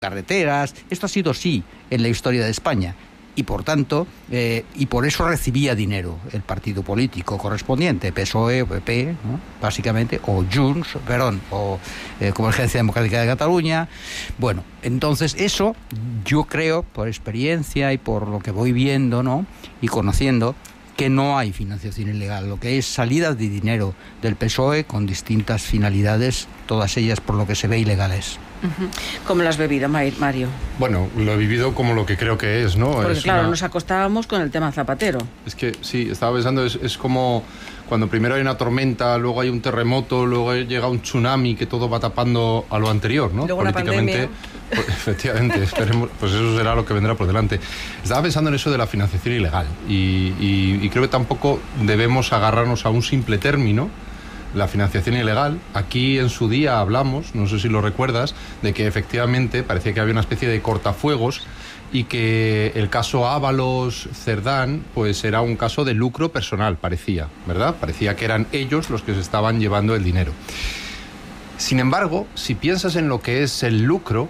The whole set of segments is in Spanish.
carreteras. Esto ha sido así en la historia de España. Y por tanto, y por eso recibía dinero el partido político correspondiente, PSOE, PP, ¿no? Básicamente, o Junts, perdón, o Convergencia Democrática de Cataluña. Bueno, entonces eso yo creo, por experiencia y por lo que voy viendo, ¿no? Y conociendo, que no hay financiación ilegal, lo que es salida de dinero del PSOE con distintas finalidades, todas ellas por lo que se ve ilegales. ¿Cómo lo has bebido, Mario? Bueno, lo he vivido como lo que creo que es, ¿no? Porque claro, nos acostábamos con el tema Zapatero. Es que sí, estaba pensando, es como cuando primero hay una tormenta, luego hay un terremoto, luego llega un tsunami que todo va tapando a lo anterior, ¿no? Luego políticamente, pues, efectivamente, esperemos, pues eso será lo que vendrá por delante. Estaba pensando en eso de la financiación ilegal y creo que tampoco debemos agarrarnos a un simple término, la financiación ilegal. Aquí en su día hablamos, no sé si lo recuerdas, de que efectivamente parecía que había una especie de cortafuegos y que el caso Ábalos-Cerdán pues era un caso de lucro personal, parecía, ¿verdad? Parecía que eran ellos los que se estaban llevando el dinero. Sin embargo, si piensas en lo que es el lucro,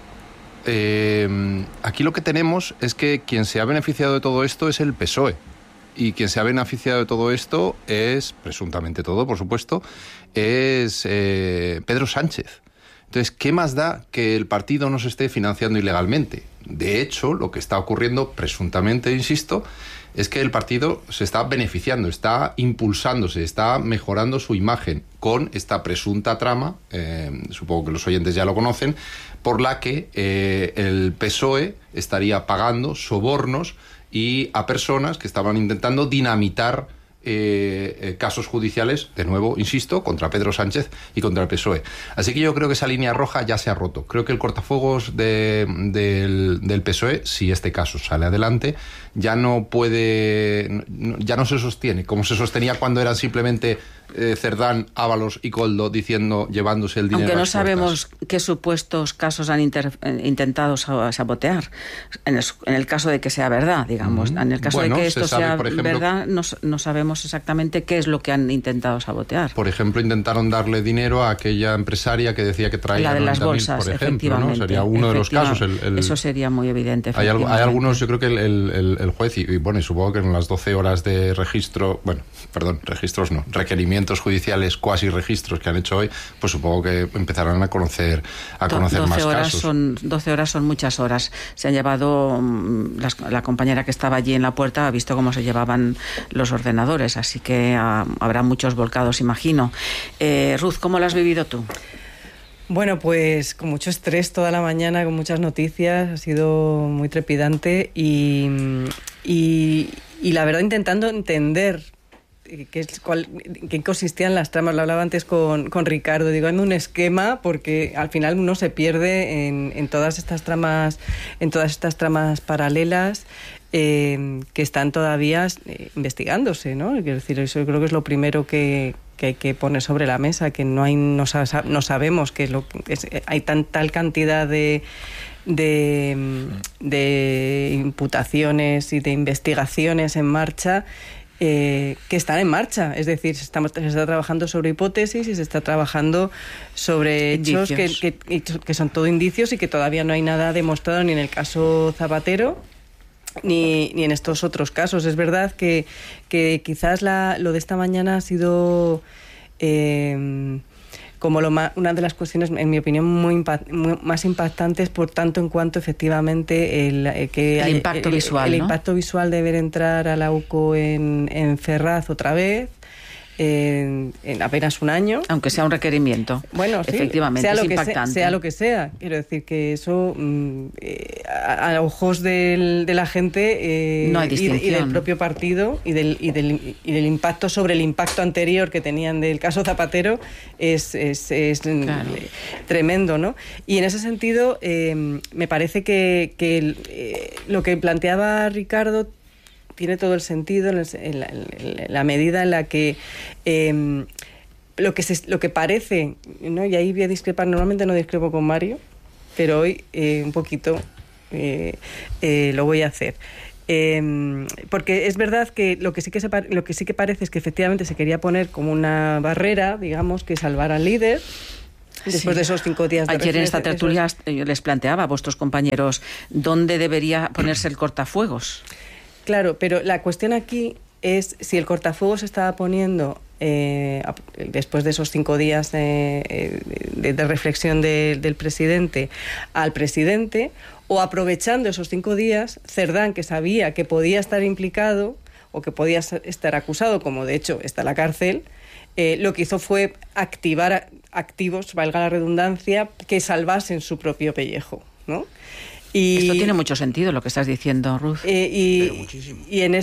aquí lo que tenemos es que quien se ha beneficiado de todo esto es el PSOE. Y quien se ha beneficiado de todo esto es, presuntamente todo, por supuesto, es Pedro Sánchez. Entonces, ¿qué más da que el partido no se esté financiando ilegalmente? De hecho, lo que está ocurriendo, presuntamente, insisto, es que el partido se está beneficiando, está impulsándose, está mejorando su imagen con esta presunta trama, supongo que los oyentes ya lo conocen, por la que el PSOE estaría pagando sobornos y a personas que estaban intentando dinamitar casos judiciales, de nuevo, insisto, contra Pedro Sánchez y contra el PSOE. Así que yo creo que esa línea roja ya se ha roto. Creo que el cortafuegos del PSOE, si este caso sale adelante, ya no puede, ya no se sostiene, como se sostenía cuando eran simplemente Cerdán, Ábalos y Koldo llevándose el dinero. Aunque no sabemos qué supuestos casos han intentado sabotear. En el caso de que sea verdad, digamos. En el caso de que esto sea verdad, no sabemos exactamente qué es lo que han intentado sabotear. Por ejemplo, intentaron darle dinero a aquella empresaria que decía que traía la de las bolsas, por ejemplo, ¿no? Sería uno de los casos. Eso sería muy evidente. Hay algunos, yo creo que el juez, y bueno, y supongo que en las 12 horas de registro, registros no, requerimientos judiciales, cuasi registros que han hecho hoy, pues supongo que empezarán a conocer más casos. 12 horas son muchas horas. Se han llevado, la compañera que estaba allí en la puerta ha visto cómo se llevaban los ordenadores, así que habrá muchos volcados, imagino. Ruth, ¿cómo lo has vivido tú? Bueno, pues con mucho estrés toda la mañana, con muchas noticias, ha sido muy trepidante y la verdad intentando entender qué consistían las tramas. Lo hablaba antes con Ricardo, digo, en un esquema, porque al final uno se pierde en todas estas tramas paralelas que están todavía investigándose, ¿no? Quiero decir, eso creo que es lo primero que hay que poner sobre la mesa, que no sabemos qué es lo que es. Hay tal cantidad de imputaciones y de investigaciones en marcha que están en marcha. Es decir, se está trabajando sobre hipótesis y se está trabajando sobre hechos que son todo indicios y que todavía no hay nada demostrado ni en el caso Zapatero ni en estos otros casos. Es verdad que quizás lo de esta mañana ha sido como una de las cuestiones, en mi opinión, más impactantes, por tanto en cuanto efectivamente el impacto visual, ¿no? Impacto visual de ver entrar a la UCO en Ferraz otra vez, en apenas un año. Aunque sea un requerimiento. Bueno, sí, efectivamente, es impactante. Sea lo que sea. Quiero decir que eso, a ojos de la gente no hay distinción. Y del propio partido y del impacto sobre el impacto anterior que tenían del caso Zapatero es claro, tremendo, ¿no? Y en ese sentido, me parece que lo que planteaba Ricardo tiene todo el sentido en la medida en la que lo que parece, ¿no? Y ahí voy a discrepar, normalmente no discrepo con Mario, pero hoy un poquito lo voy a hacer. Porque es verdad que lo que sí que parece es que efectivamente se quería poner como una barrera, digamos, que salvara al líder, Después de esos 5 días de ayer en esta tertulia yo les planteaba a vuestros compañeros dónde debería ponerse el cortafuegos. Claro, pero la cuestión aquí es si el cortafuegos se estaba poniendo después de esos 5 días de reflexión del presidente al presidente, o aprovechando esos 5 días, Cerdán, que sabía que podía estar implicado o que podía estar acusado, como de hecho está en la cárcel, lo que hizo fue activar activos, valga la redundancia, que salvasen su propio pellejo, ¿no? Esto tiene mucho sentido lo que estás diciendo, Ruth. Y en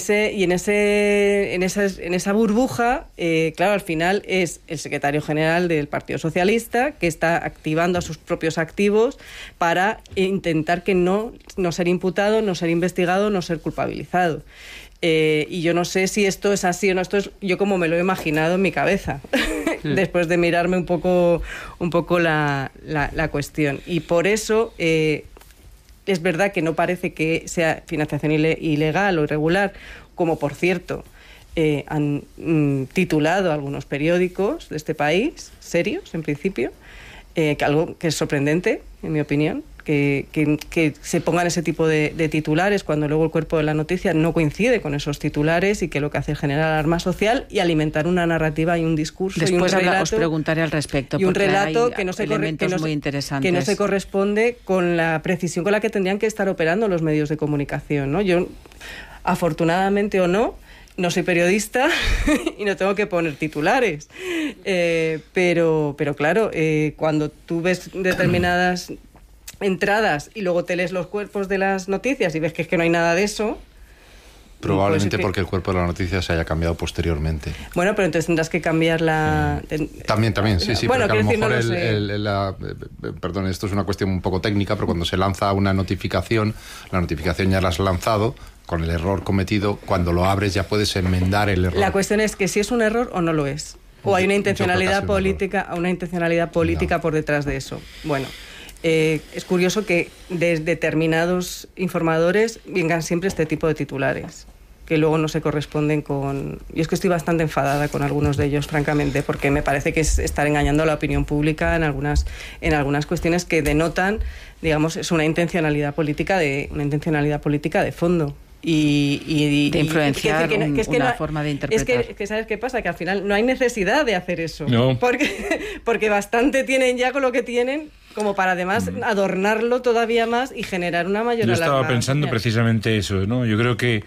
esa burbuja, claro, al final es el secretario general del Partido Socialista que está activando a sus propios activos para intentar que no ser imputado, no ser investigado, no ser culpabilizado. Y yo no sé si esto es así o no, esto es yo como me lo he imaginado en mi cabeza, después de mirarme un poco la cuestión. Y por eso es verdad que no parece que sea financiación ilegal o irregular, como por cierto han titulado algunos periódicos de este país, serios en principio, algo que es sorprendente, en mi opinión, que se pongan ese tipo de titulares cuando luego el cuerpo de la noticia no coincide con esos titulares y que lo que hace es generar alarma social y alimentar una narrativa y un discurso. Después y un relato, os preguntaré al respecto. Y un relato que no muy interesantes. Que no se corresponde con la precisión con la que tendrían que estar operando los medios de comunicación, ¿no? Yo, afortunadamente o no soy periodista y no tengo que poner titulares. Pero claro, cuando tú ves determinadas entradas y luego te lees los cuerpos de las noticias y ves que es que no hay nada de eso. Probablemente porque el cuerpo de la noticia se haya cambiado posteriormente. Bueno, pero entonces tendrás que cambiar la... También, sí, bueno, porque a lo mejor perdón, esto es una cuestión un poco técnica, pero cuando se lanza una notificación, la notificación ya la has lanzado con el error cometido, cuando lo abres ya puedes enmendar el error. La cuestión es que si es un error o no lo es. O hay una intencionalidad política por detrás de eso. Bueno, es curioso que de determinados informadores vengan siempre este tipo de titulares, que luego no se corresponden con... Yo es que estoy bastante enfadada con algunos de ellos, francamente, porque me parece que es estar engañando a la opinión pública en algunas cuestiones que denotan, digamos, es una intencionalidad política de fondo. De influenciar una forma de interpretar. Es que ¿sabes qué pasa? Que al final no hay necesidad de hacer eso. No. Porque bastante tienen ya con lo que tienen como para además adornarlo todavía más y generar una mayor alarma. Yo estaba pensando precisamente eso, ¿no? Yo creo que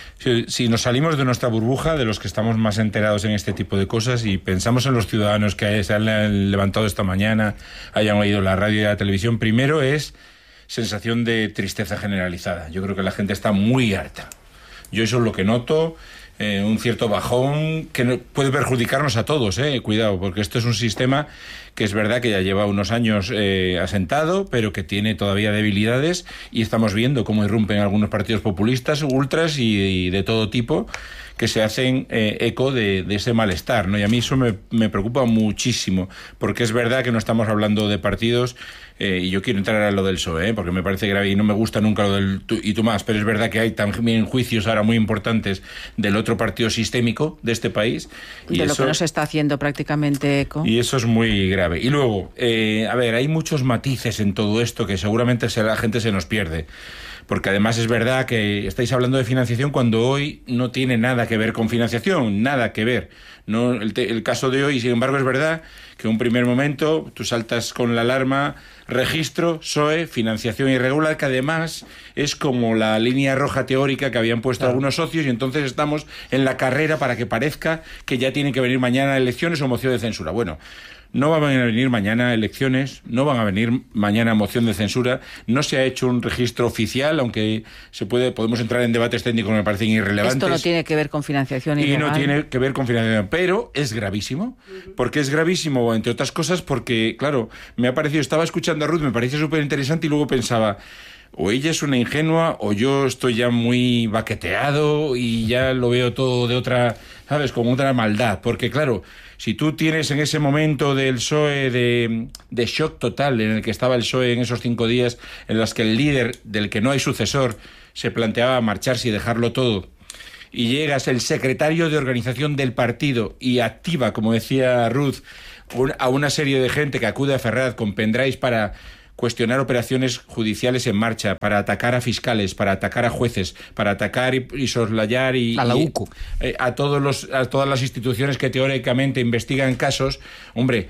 si nos salimos de nuestra burbuja, de los que estamos más enterados en este tipo de cosas, y pensamos en los ciudadanos que se han levantado esta mañana, hayan oído la radio y la televisión, primero es sensación de tristeza generalizada. Yo creo que la gente está muy harta. Yo eso es lo que noto, un cierto bajón que puede perjudicarnos a todos, cuidado, porque esto es un sistema que es verdad que ya lleva unos años asentado, pero que tiene todavía debilidades, y estamos viendo cómo irrumpen algunos partidos populistas, ultras y de todo tipo, que se hacen eco de ese malestar, ¿no? Y a mí eso me preocupa muchísimo, porque es verdad que no estamos hablando de partidos, y yo quiero entrar a lo del PSOE, porque me parece grave y no me gusta nunca lo del y tú más, pero es verdad que hay también juicios ahora muy importantes del otro partido sistémico de este país. Y de lo que no se está haciendo prácticamente eco. Y eso es muy grave. Y luego, hay muchos matices en todo esto que seguramente la gente se nos pierde. Porque además es verdad que estáis hablando de financiación cuando hoy no tiene nada que ver con financiación, nada que ver. No, el caso de hoy, sin embargo, es verdad que en un primer momento tú saltas con la alarma, registro, PSOE, financiación irregular, que además es como la línea roja teórica que habían puesto algunos socios, y entonces estamos en la carrera para que parezca que ya tienen que venir mañana elecciones o moción de censura. Bueno, no van a venir mañana elecciones, no van a venir mañana moción de censura, no se ha hecho un registro oficial, aunque podemos entrar en debates técnicos que me parecen irrelevantes. Esto no tiene que ver con financiación ilegal. Y no tiene que ver con financiación, pero es gravísimo. ¿Por qué es gravísimo? Entre otras cosas porque, claro, estaba escuchando a Ruth, me parecía súper interesante y luego pensaba, o ella es una ingenua o yo estoy ya muy baqueteado y ya lo veo todo de otra, ¿sabes?, como otra maldad. Porque, claro, si tú tienes en ese momento del PSOE de shock total en el que estaba el PSOE en esos 5 días, en los que el líder del que no hay sucesor se planteaba marcharse y dejarlo todo, y llegas el secretario de organización del partido y activa, como decía Ruth, a una serie de gente que acude a Ferraz con pendrives para cuestionar operaciones judiciales en marcha, para atacar a fiscales, para atacar a jueces, para atacar y soslayar a la UCO, a todas las instituciones que teóricamente investigan casos. Hombre,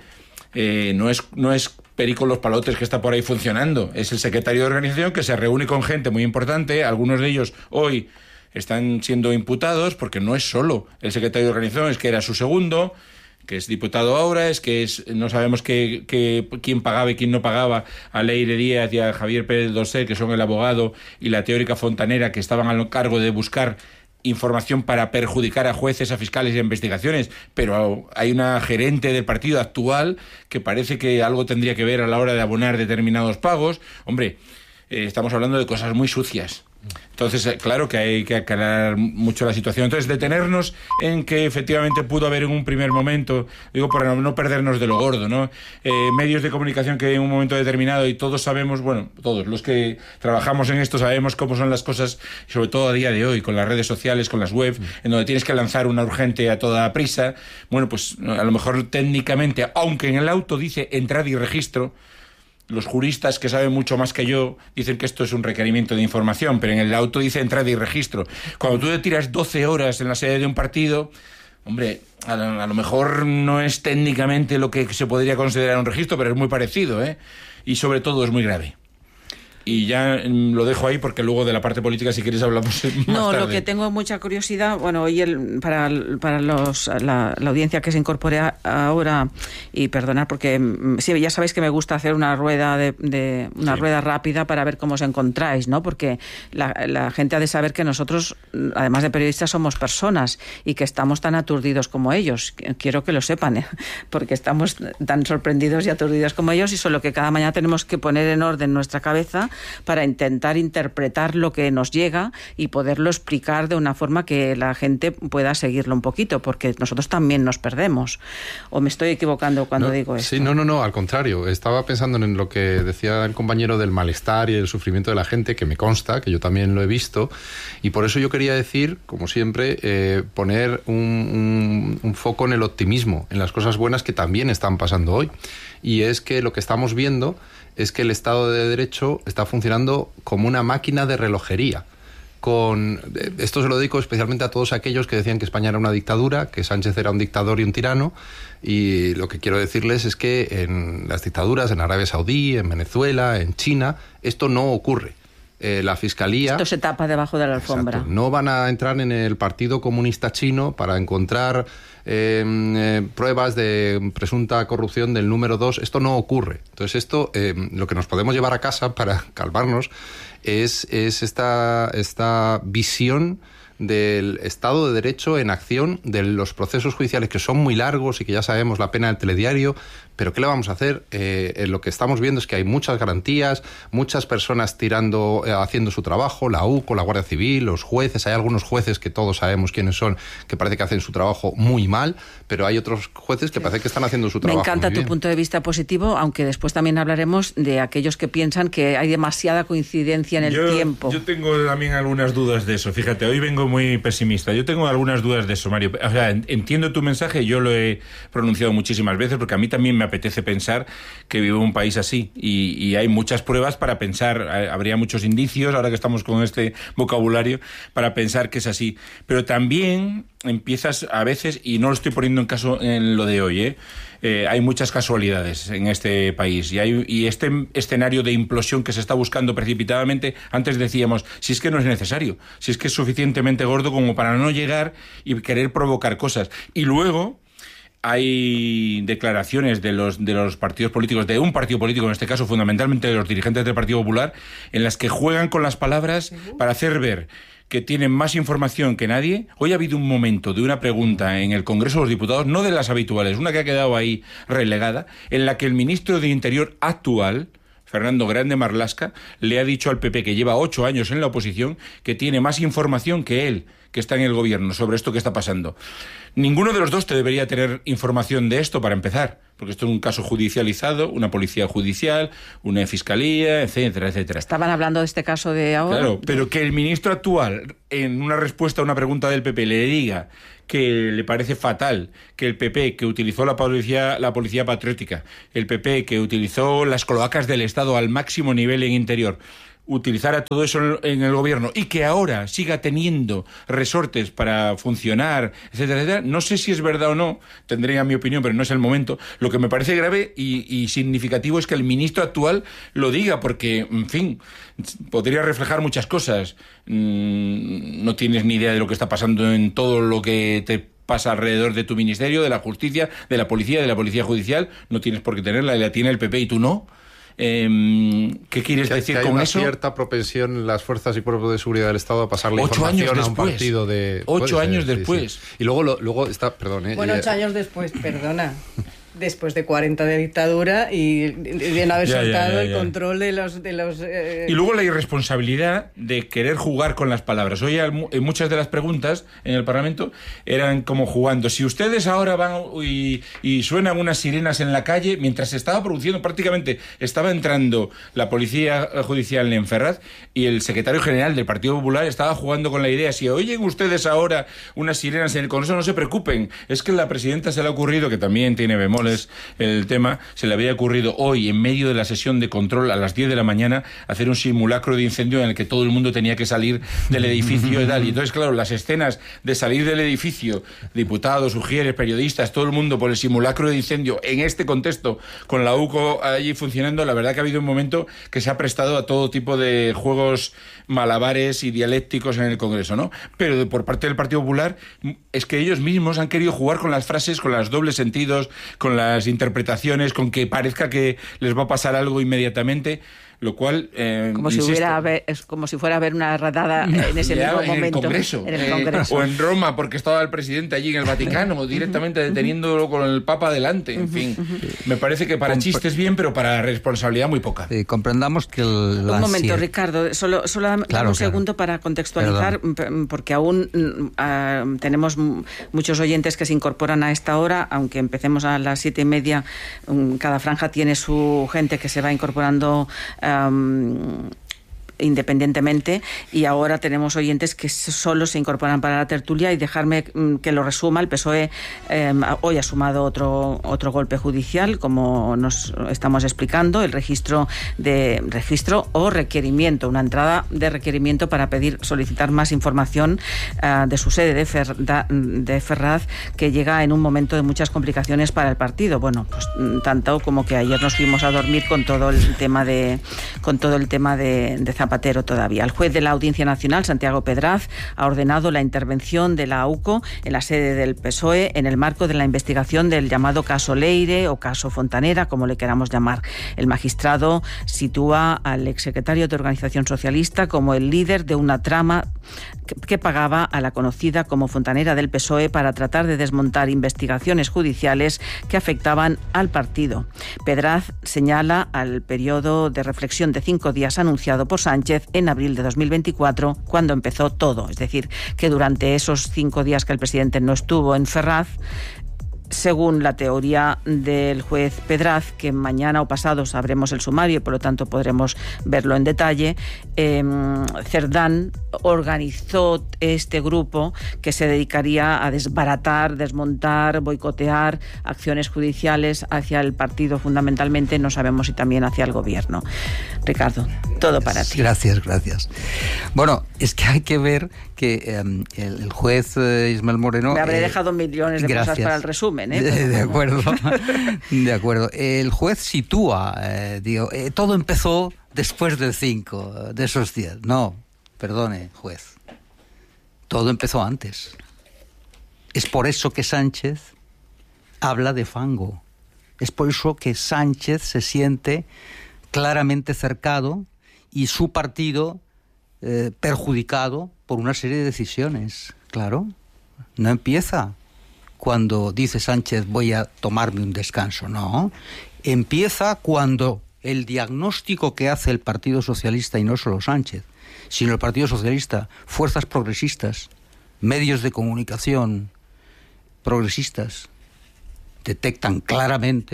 no es Perico Los Palotes que está por ahí funcionando, es el secretario de organización que se reúne con gente muy importante. Algunos de ellos hoy están siendo imputados porque no es solo el secretario de organización, es que era su segundo, que es diputado ahora, no sabemos quién pagaba y quién no pagaba a Leire Díaz y a Javier Pérez Dossé, que son el abogado, y la teórica Fontanera, que estaban al cargo de buscar información para perjudicar a jueces, a fiscales y a investigaciones, pero hay una gerente del partido actual que parece que algo tendría que ver a la hora de abonar determinados pagos. Hombre, estamos hablando de cosas muy sucias. Entonces, claro que hay que aclarar mucho la situación. Entonces, detenernos en que efectivamente pudo haber en un primer momento, digo, para no perdernos de lo gordo, ¿no? Medios de comunicación que en un momento determinado, y todos sabemos, bueno, todos los que trabajamos en esto sabemos cómo son las cosas, sobre todo a día de hoy, con las redes sociales, con las webs, en donde tienes que lanzar una urgente a toda prisa. Bueno, pues a lo mejor técnicamente, aunque en el auto dice entrada y registro, los juristas que saben mucho más que yo dicen que esto es un requerimiento de información, pero en el auto dice entrada y registro. Cuando tú te tiras 12 horas en la sede de un partido, hombre, a lo mejor no es técnicamente lo que se podría considerar un registro, pero es muy parecido, ¿eh? Y sobre todo es muy grave. Y ya lo dejo ahí porque luego de la parte política, si quieres, hablamos más tarde. Lo que tengo mucha curiosidad, bueno, hoy para la audiencia que se incorpore ahora, y perdonar porque sí, ya sabéis que me gusta hacer una rueda rueda rápida para ver cómo os encontráis, ¿no? Porque la gente ha de saber que nosotros, además de periodistas, somos personas y que estamos tan aturdidos como ellos. Quiero que lo sepan, ¿eh? Porque estamos tan sorprendidos y aturdidos como ellos, y solo que cada mañana tenemos que poner en orden nuestra cabeza para intentar interpretar lo que nos llega y poderlo explicar de una forma que la gente pueda seguirlo un poquito, porque nosotros también nos perdemos. ¿O me estoy equivocando cuando digo esto? Sí, no, al contrario. Estaba pensando en lo que decía el compañero del malestar y el sufrimiento de la gente, que me consta, que yo también lo he visto, y por eso yo quería decir, como siempre, poner un foco en el optimismo, en las cosas buenas que también están pasando hoy. Y es que lo que estamos viendo es que el Estado de Derecho está funcionando como una máquina de relojería. Esto se lo dedico especialmente a todos aquellos que decían que España era una dictadura, que Sánchez era un dictador y un tirano, y lo que quiero decirles es que en las dictaduras, en Arabia Saudí, en Venezuela, en China, esto no ocurre. La Fiscalía... Esto se tapa debajo de la alfombra. Exacto, no van a entrar en el Partido Comunista Chino para encontrar pruebas de presunta corrupción del número 2. Esto no ocurre. Entonces esto, lo que nos podemos llevar a casa para calmarnos es esta visión del Estado de Derecho en acción, de los procesos judiciales que son muy largos y que ya sabemos la pena del telediario, pero ¿qué le vamos a hacer? Lo que estamos viendo es que hay muchas garantías, muchas personas haciendo su trabajo, la UCO, la Guardia Civil, los jueces. Hay algunos jueces que todos sabemos quiénes son, que parece que hacen su trabajo muy mal, pero hay otros jueces que parece que están haciendo su trabajo muy bien. Me encanta tu punto de vista positivo, aunque después también hablaremos de aquellos que piensan que hay demasiada coincidencia en el tiempo. Yo tengo también algunas dudas de eso. Fíjate, hoy vengo muy pesimista. Yo tengo algunas dudas de eso, Mario. O sea, entiendo tu mensaje, yo lo he pronunciado muchísimas veces, porque a mí también me apetece pensar que vivo en un país así, y hay muchas pruebas para pensar, habría muchos indicios, ahora que estamos con este vocabulario, para pensar que es así. Pero también empiezas a veces, y no lo estoy poniendo en caso en lo de hoy, hay muchas casualidades en este país, y este escenario de implosión que se está buscando precipitadamente, antes decíamos, si es que no es necesario, si es que es suficientemente gordo como para no llegar y querer provocar cosas. Y luego hay declaraciones de los partidos políticos, de un partido político, en este caso fundamentalmente de los dirigentes del Partido Popular, en las que juegan con las palabras para hacer ver que tienen más información que nadie. Hoy ha habido un momento de una pregunta en el Congreso de los Diputados, no de las habituales, una que ha quedado ahí relegada, en la que el ministro de Interior actual, Fernando Grande Marlaska, le ha dicho al PP, que lleva 8 años en la oposición, que tiene más información que él, que está en el gobierno, sobre esto que está pasando. Ninguno de los dos te debería tener información de esto, para empezar, porque esto es un caso judicializado, una policía judicial, una fiscalía, etcétera, etcétera. Estaban hablando de este caso de ahora. Claro, pero que el ministro actual, en una respuesta a una pregunta del PP, le diga que le parece fatal que el PP, que utilizó la policía patriótica, el PP, que utilizó las cloacas del Estado al máximo nivel en interior, utilizara todo eso en el gobierno y que ahora siga teniendo resortes para funcionar, etcétera, etcétera. No sé si es verdad o no, tendría mi opinión, pero no es el momento. Lo que me parece grave y significativo es que el ministro actual lo diga, porque, en fin, podría reflejar muchas cosas. No tienes ni idea de lo que está pasando en todo lo que te pasa alrededor de tu ministerio, de la justicia, de la policía judicial. No tienes por qué tenerla, la tiene el PP y tú no. ¿Qué quieres decir que hay con una eso? Cierta propensión en las fuerzas y cuerpos de seguridad del Estado a pasar la información a un partido de... 8 años después. Sí. Y luego está... Perdón, Bueno, 8 años después, perdona. Después de 40 de dictadura y de no haber soltado el control de los Y luego la irresponsabilidad de querer jugar con las palabras. Hoy en muchas de las preguntas en el Parlamento eran como jugando. Si ustedes ahora van y suenan unas sirenas en la calle, mientras se estaba produciendo, prácticamente estaba entrando la policía judicial en Ferraz y el secretario general del Partido Popular estaba jugando con la idea, si oyen ustedes ahora unas sirenas en el Congreso, no se preocupen, es que a la presidenta se le ha ocurrido, que también tiene bemoles el tema, se le había ocurrido hoy, en medio de la sesión de control a las 10 de la mañana, hacer un simulacro de incendio en el que todo el mundo tenía que salir del edificio y tal. Y entonces, claro, las escenas de salir del edificio, diputados, ujieres, periodistas, todo el mundo por el simulacro de incendio, en este contexto, con la UCO allí funcionando, la verdad que ha habido un momento que se ha prestado a todo tipo de juegos malabares y dialécticos en el Congreso, ¿no? Pero por parte del Partido Popular es que ellos mismos han querido jugar con las frases, con los dobles sentidos, con las interpretaciones, con que parezca que les va a pasar algo inmediatamente, lo cual como si fuera a ver una radada en ese mismo momento en el Congreso o en Roma, porque estaba el presidente allí en el Vaticano, o directamente deteniéndolo con el Papa delante. En fin, me parece que para chistes bien, pero para responsabilidad muy poca. Comprendamos que un momento, Ricardo, solo un segundo para contextualizar. Perdón. Porque aún tenemos muchos oyentes que se incorporan a esta hora, aunque empecemos a las 7:30. Cada franja tiene su gente que se va incorporando independientemente, y ahora tenemos oyentes que solo se incorporan para la tertulia. Y dejarme que lo resuma. El PSOE hoy ha sumado otro golpe judicial, como nos estamos explicando, el registro o requerimiento, una entrada de requerimiento para solicitar más información de su sede de Ferraz, que llega en un momento de muchas complicaciones para el partido. Bueno, pues tanto como que ayer nos fuimos a dormir con todo el tema de Zapatero todavía. El juez de la Audiencia Nacional, Santiago Pedraz, ha ordenado la intervención de la AUCO en la sede del PSOE en el marco de la investigación del llamado caso Leire o caso Fontanera, como le queramos llamar. El magistrado sitúa al exsecretario de Organización Socialista como el líder de una trama que pagaba a la conocida como Fontanera del PSOE para tratar de desmontar investigaciones judiciales que afectaban al partido. Pedraz señala al periodo de reflexión de 5 días anunciado por Sánchez en abril de 2024, cuando empezó todo. Es decir, que durante esos 5 días que el presidente no estuvo en Ferraz, según la teoría del juez Pedraz, que mañana o pasado sabremos el sumario y por lo tanto podremos verlo en detalle, Cerdán organizó este grupo que se dedicaría a desbaratar, desmontar, boicotear acciones judiciales hacia el partido fundamentalmente, no sabemos si también hacia el gobierno. Ricardo, todo para ti. Gracias. Bueno, es que hay que ver que el juez Ismael Moreno... Me habré dejado millones de cosas para el resumen. De acuerdo. El juez sitúa, todo empezó después del 5, de esos 10. No, perdone, juez. Todo empezó antes. Es por eso que Sánchez habla de fango. Es por eso que Sánchez se siente claramente cercado y su partido perjudicado por una serie de decisiones. Claro, no empieza cuando dice Sánchez voy a tomarme un descanso, no. Empieza cuando el diagnóstico que hace el Partido Socialista, y no solo Sánchez, sino el Partido Socialista, fuerzas progresistas, medios de comunicación progresistas, detectan claramente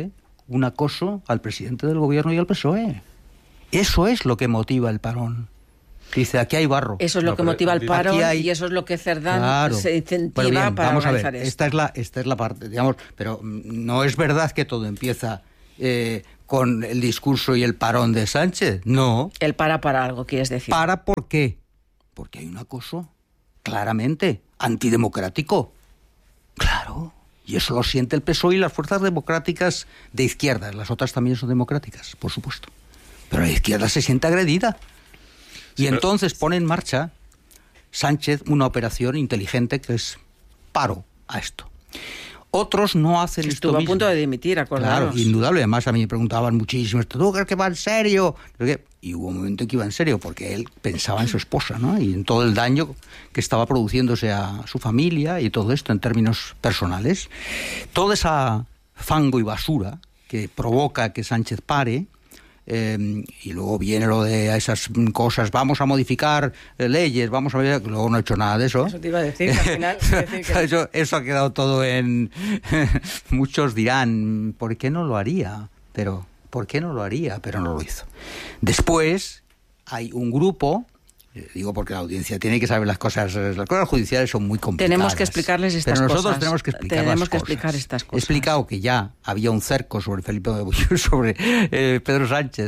un acoso al presidente del gobierno y al PSOE. Eso es lo que motiva el parón. Dice, aquí hay barro. Eso es lo que motiva el parón y eso es lo que Cerdán se incentiva para vamos organizar a ver, esto. Esta es la parte, digamos, pero no es verdad que todo empieza con el discurso y el parón de Sánchez. No. El para algo, quieres decir. ¿Para por qué? Porque hay un acoso claramente antidemocrático. Claro. Y eso lo siente el PSOE y las fuerzas democráticas de izquierda. Las otras también son democráticas, por supuesto. Pero la izquierda se siente agredida. Y entonces pone en marcha Sánchez una operación inteligente que es paro a esto. Otros no hacen esto mismo. Estuvo a punto de dimitir, acordaros. Claro, indudable. Además, a mí me preguntaban muchísimo, ¿tú crees que va en serio? Y hubo un momento en que iba en serio, porque él pensaba en su esposa, ¿no? Y en todo el daño que estaba produciéndose a su familia y todo esto en términos personales. Toda esa fango y basura que provoca que Sánchez pare, y luego viene lo de esas cosas, vamos a modificar leyes, vamos a ver, luego no he hecho nada de eso. Eso te iba a decir, al final. Eso ha quedado todo en... Muchos dirán, ¿por qué no lo haría? Pero no lo hizo. Después hay un grupo, digo porque la audiencia tiene que saber las cosas judiciales son muy complicadas. Tenemos que explicarles estas cosas. Pero nosotros cosas. tenemos que explicar explicar estas cosas. He explicado que ya había un cerco sobre Felipe de Buyur, sobre Pedro Sánchez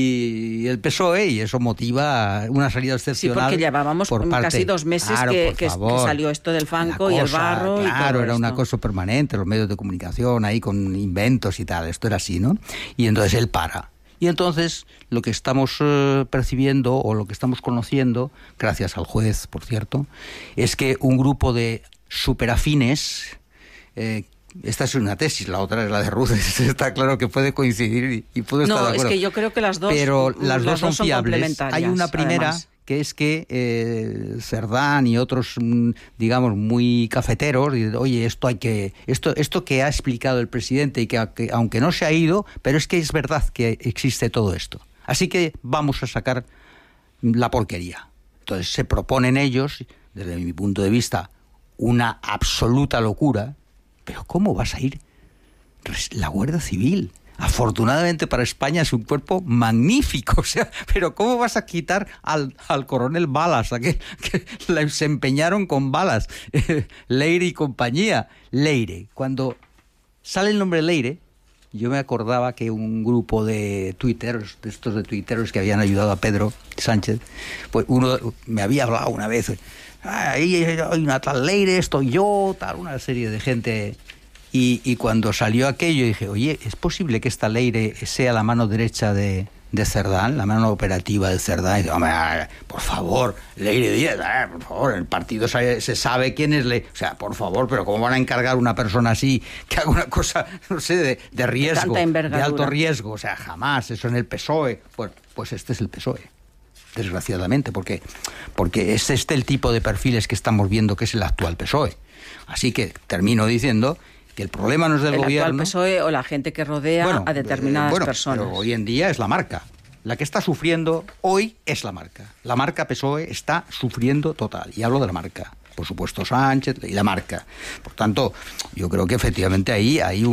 y el PSOE, y eso motiva una salida excepcional. Sí, porque llevábamos casi 2 meses que salió esto del fango y el barro. Claro, era un esto. acoso permanente, los medios de comunicación ahí con inventos y tal, esto era así, ¿no? Y entonces él para. Y entonces lo que estamos percibiendo o lo que estamos conociendo, gracias al juez, por cierto, es que un grupo de superafines, esta es una tesis, la otra es la de Ruth, está claro que puede coincidir y puedo estar de acuerdo. No, es que yo creo que las dos, pero las dos son fiables. Hay una primera, además, que es que Cerdán y otros, digamos, muy cafeteros, dicen, oye, esto que ha explicado el presidente y que aunque no se ha ido, pero es que es verdad que existe todo esto. Así que vamos a sacar la porquería. Entonces se proponen ellos, desde mi punto de vista, una absoluta locura. Pero ¿cómo vas a ir? La Guardia Civil. Afortunadamente para España es un cuerpo magnífico, o sea, pero ¿cómo vas a quitar al coronel Balas, a que se empeñaron con Balas, Leire y compañía? Leire, cuando sale el nombre Leire, yo me acordaba que un grupo de tuiteros, que habían ayudado a Pedro Sánchez, pues uno me había hablado una vez, ahí hay una tal Leire, estoy yo, tal, una serie de gente. Y cuando salió aquello dije, oye, ¿es posible que esta Leire sea la mano derecha de Cerdán, la mano operativa de Cerdán? Y digo, hombre, por favor, Leire Díaz, por favor, el partido se sabe quién es Leire. O sea, por favor, pero ¿cómo van a encargar a una persona así que haga una cosa, no sé, de riesgo, de alto riesgo? O sea, jamás, eso en el PSOE. Pues este es el PSOE, desgraciadamente, porque es el tipo de perfiles que estamos viendo que es el actual PSOE. Así que termino diciendo que el problema no es del gobierno. El actual PSOE o la gente que rodea a determinadas personas. Pero hoy en día es la marca. La que está sufriendo hoy es la marca. La marca PSOE está sufriendo total. Y hablo de la marca. Por supuesto Sánchez y la marca. Por tanto, yo creo que efectivamente ahí hay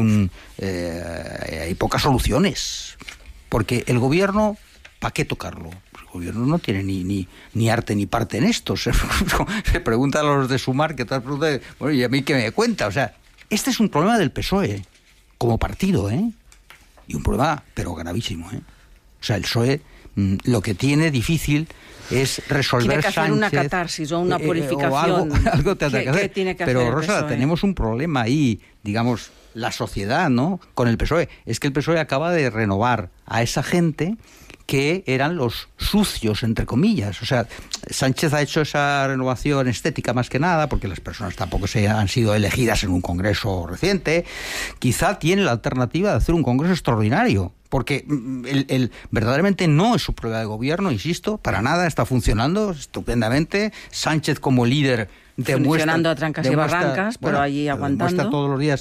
pocas soluciones. Porque el gobierno, ¿para qué tocarlo? El gobierno no tiene ni arte ni parte en esto. Se pregunta a los de Sumar, que tal pregunta, bueno, ¿y a mí qué me cuenta? O sea, este es un problema del PSOE, como partido, y un problema, pero gravísimo, O sea, el PSOE lo que tiene difícil es resolver tiene que hacer Sánchez, una catarsis o una purificación. O algo tendrá que hacer. ¿Qué tiene que pero, hacer Rosa, tenemos un problema ahí, digamos, la sociedad, ¿no?, con el PSOE. Es que el PSOE acaba de renovar a esa gente que eran los sucios, entre comillas. O sea, Sánchez ha hecho esa renovación estética más que nada, porque las personas tampoco han sido elegidas en un congreso reciente. Quizá tiene la alternativa de hacer un congreso extraordinario, porque verdaderamente no es su prueba de gobierno, insisto, para nada, está funcionando estupendamente. Sánchez como líder funcionando a trancas y barrancas, pero allí aguantando. Demuestra todos los días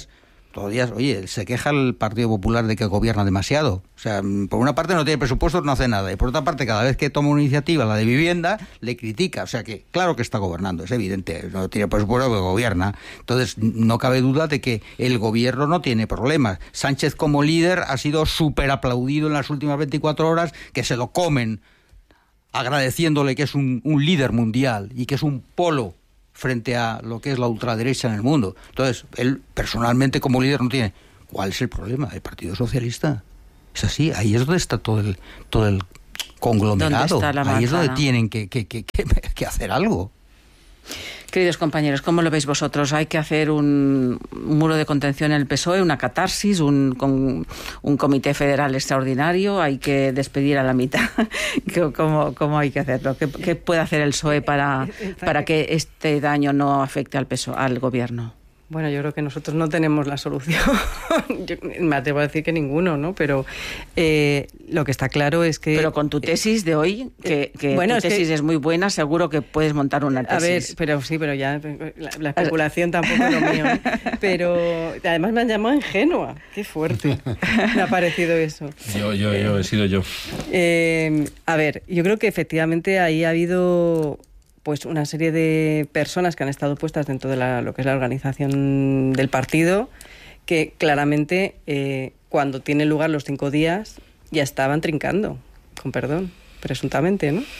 todavía, oye, se queja el Partido Popular de que gobierna demasiado. O sea, por una parte no tiene presupuestos, no hace nada. Y por otra parte, cada vez que toma una iniciativa, la de vivienda, le critica. O sea que, claro que está gobernando, es evidente. No tiene presupuesto, pero gobierna. Entonces, no cabe duda de que el gobierno no tiene problemas. Sánchez como líder ha sido súper aplaudido en las últimas 24 horas, que se lo comen, agradeciéndole que es un líder mundial y que es un polo frente a lo que es la ultraderecha en el mundo. Entonces, él personalmente como líder no tiene. ¿Cuál es el problema? El Partido Socialista. Es así, ahí es donde está todo el conglomerado. Ahí es donde tienen que hacer algo. Queridos compañeros, ¿cómo lo veis vosotros? ¿Hay que hacer un muro de contención en el PSOE, una catarsis, un comité federal extraordinario? ¿Hay que despedir a la mitad? ¿Cómo hay que hacerlo? ¿Qué puede hacer el PSOE para que este daño no afecte al PSOE, al gobierno? Bueno, yo creo que nosotros no tenemos la solución. Yo me atrevo a decir que ninguno, ¿no? Pero lo que está claro es que... Pero con tu tesis de hoy, que bueno, tu tesis es muy buena, seguro que puedes montar una tesis. A ver, pero ya la especulación tampoco es lo mío, ¿eh? Pero además me han llamado ingenua. Qué fuerte me ha parecido eso. Yo he sido yo. A ver, yo creo que efectivamente ahí ha habido... pues una serie de personas que han estado puestas dentro de lo que es la organización del partido, que claramente cuando tienen lugar los 5 días ya estaban trincando, con perdón, presuntamente, ¿no?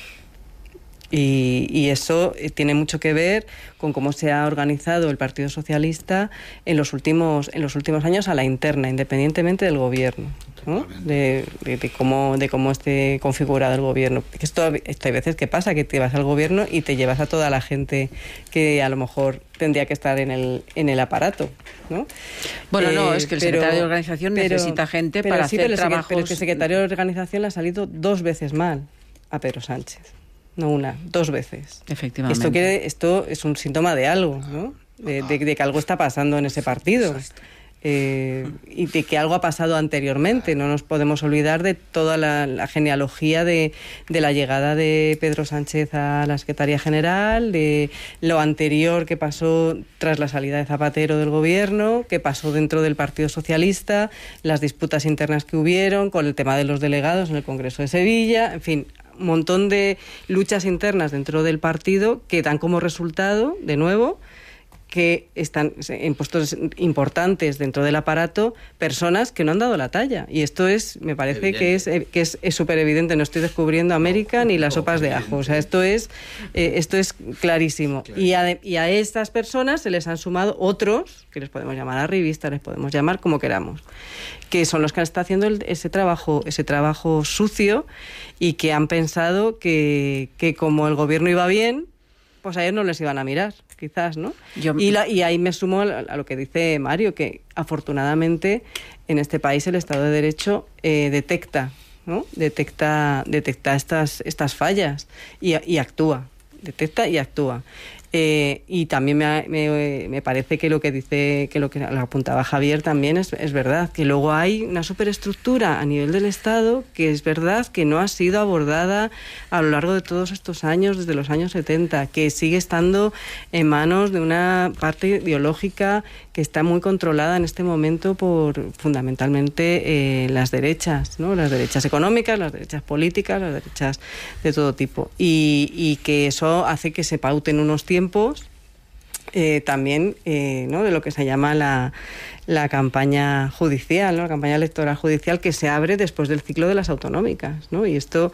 Y eso tiene mucho que ver con cómo se ha organizado el Partido Socialista en los últimos años a la interna, independientemente del gobierno, ¿no? De cómo esté configurado el gobierno. Esto hay veces que pasa, que te vas al gobierno y te llevas a toda la gente que a lo mejor tendría que estar en el aparato, ¿no? Bueno, no, es que el secretario de organización necesita gente para hacer trabajos... Pero es que el secretario de organización le ha salido 2 veces mal a Pedro Sánchez. No una, 2 veces. Efectivamente. Esto es un síntoma de algo, ¿no? De que algo está pasando en ese partido. Y de que algo ha pasado anteriormente. No nos podemos olvidar de toda la genealogía de la llegada de Pedro Sánchez a la Secretaría General, de lo anterior que pasó tras la salida de Zapatero del gobierno, que pasó dentro del Partido Socialista, las disputas internas que hubieron con el tema de los delegados en el Congreso de Sevilla, en fin, un montón de luchas internas dentro del partido que dan como resultado, de nuevo, que están en puestos importantes dentro del aparato personas que no han dado la talla. Y esto me parece evidente. que es súper evidente. No estoy descubriendo América ni las sopas de ajo. O sea, esto es clarísimo. Y a estas personas se les han sumado otros, que les podemos llamar arribistas, les podemos llamar como queramos, que son los que están haciendo ese trabajo sucio y que han pensado que como el gobierno iba bien, pues a ellos no les iban a mirar, quizás, ¿no? Y ahí me sumo a lo que dice Mario, que afortunadamente en este país el Estado de Derecho detecta, ¿no? Detecta estas fallas y actúa. Detecta y actúa. Y también me parece que lo que apuntaba Javier también es verdad, que luego hay una superestructura a nivel del Estado que es verdad que no ha sido abordada a lo largo de todos estos años, desde los años 70, que sigue estando en manos de una parte ideológica que está muy controlada en este momento por fundamentalmente las derechas, ¿no? Las derechas económicas, las derechas políticas, las derechas de todo tipo, y que eso hace que se pauten unos tiempos también, ¿no? De lo que se llama la campaña judicial, ¿no? La campaña electoral judicial que se abre después del ciclo de las autonómicas, ¿no? Y esto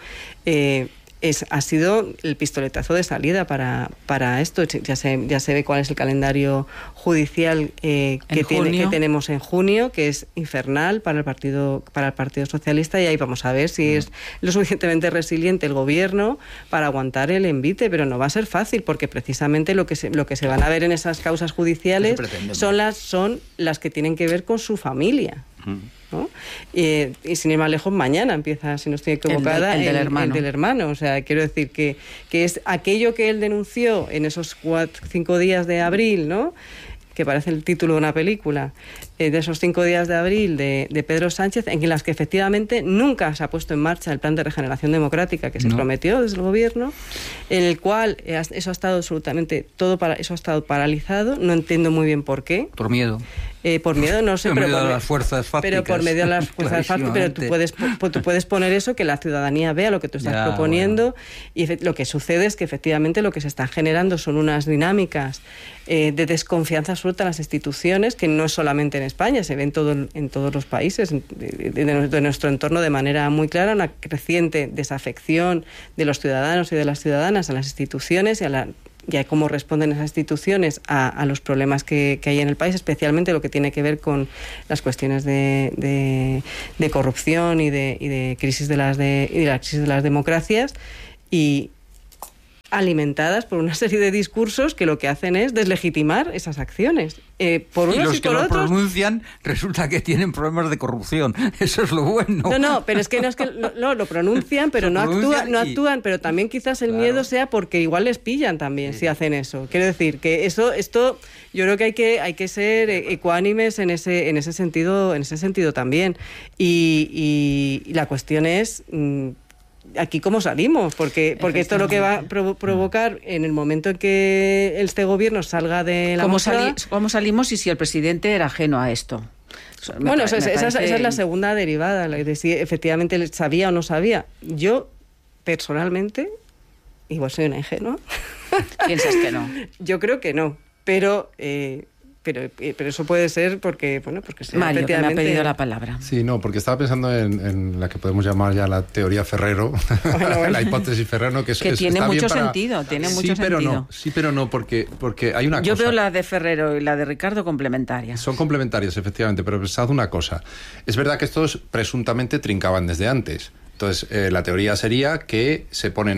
ha sido el pistoletazo de salida para esto. Ya se ve cuál es el calendario judicial que tenemos en junio, que es infernal para el Partido Socialista, y ahí vamos a ver si es lo suficientemente resiliente el gobierno para aguantar el envite, pero no va a ser fácil, porque precisamente lo que se van a ver en esas causas judiciales son las que tienen que ver con su familia, ¿no? Y sin ir más lejos, mañana empieza, si no estoy equivocada, el del hermano. O sea, quiero decir que es aquello que él denunció en esos 5 días de abril, ¿no? Que parece el título de una película, de esos 5 días de abril de Pedro Sánchez, en las que efectivamente nunca se ha puesto en marcha el plan de regeneración democrática que se prometió desde el gobierno, en el cual eso ha estado absolutamente eso ha estado paralizado. No entiendo muy bien por qué. Por miedo. por miedo no sé, por medio de las fuerzas fácticas. Pero por medio de las fuerzas fácticas, pero tú puedes poner eso, que la ciudadanía vea lo que tú estás proponiendo, y lo que sucede es que efectivamente lo que se están generando son unas dinámicas de desconfianza absoluta en las instituciones, que no es solamente en España, se ve en todos los países de nuestro entorno de manera muy clara, una creciente desafección de los ciudadanos y de las ciudadanas a las instituciones y a cómo responden esas instituciones a los problemas que hay en el país, especialmente lo que tiene que ver con las cuestiones de corrupción y de crisis de la crisis de las democracias, y alimentadas por una serie de discursos que lo que hacen es deslegitimar esas acciones. Por unos y los que por lo otros pronuncian resulta que tienen problemas de corrupción. Eso es lo bueno. No, pero es que lo pronuncian, pero no actúan, pero también quizás el miedo sea porque igual les pillan también si hacen eso. Quiero decir que esto yo creo que hay que ser ecuánimes en ese sentido también. Y la cuestión es aquí cómo salimos, porque esto es lo que va a provocar en el momento en que este gobierno salga de la mosca. ¿Cómo salimos y si el presidente era ajeno a esto? Bueno, esa es la segunda derivada, de si efectivamente él sabía o no sabía. Yo, personalmente, igual soy una ingenua. ¿Piensas que no? Yo creo que no, pero eso puede ser porque Mario, que me ha pedido la palabra. Sí, no, porque estaba pensando en la que podemos llamar ya la teoría Ferrero, la hipótesis Ferrero, que tiene mucho sentido, Sí, pero no, porque hay una cosa. Yo veo la de Ferrero y la de Ricardo complementarias. Son complementarias, efectivamente, pero pensad una cosa. Es verdad que estos presuntamente trincaban desde antes. Entonces, la teoría sería que se ponen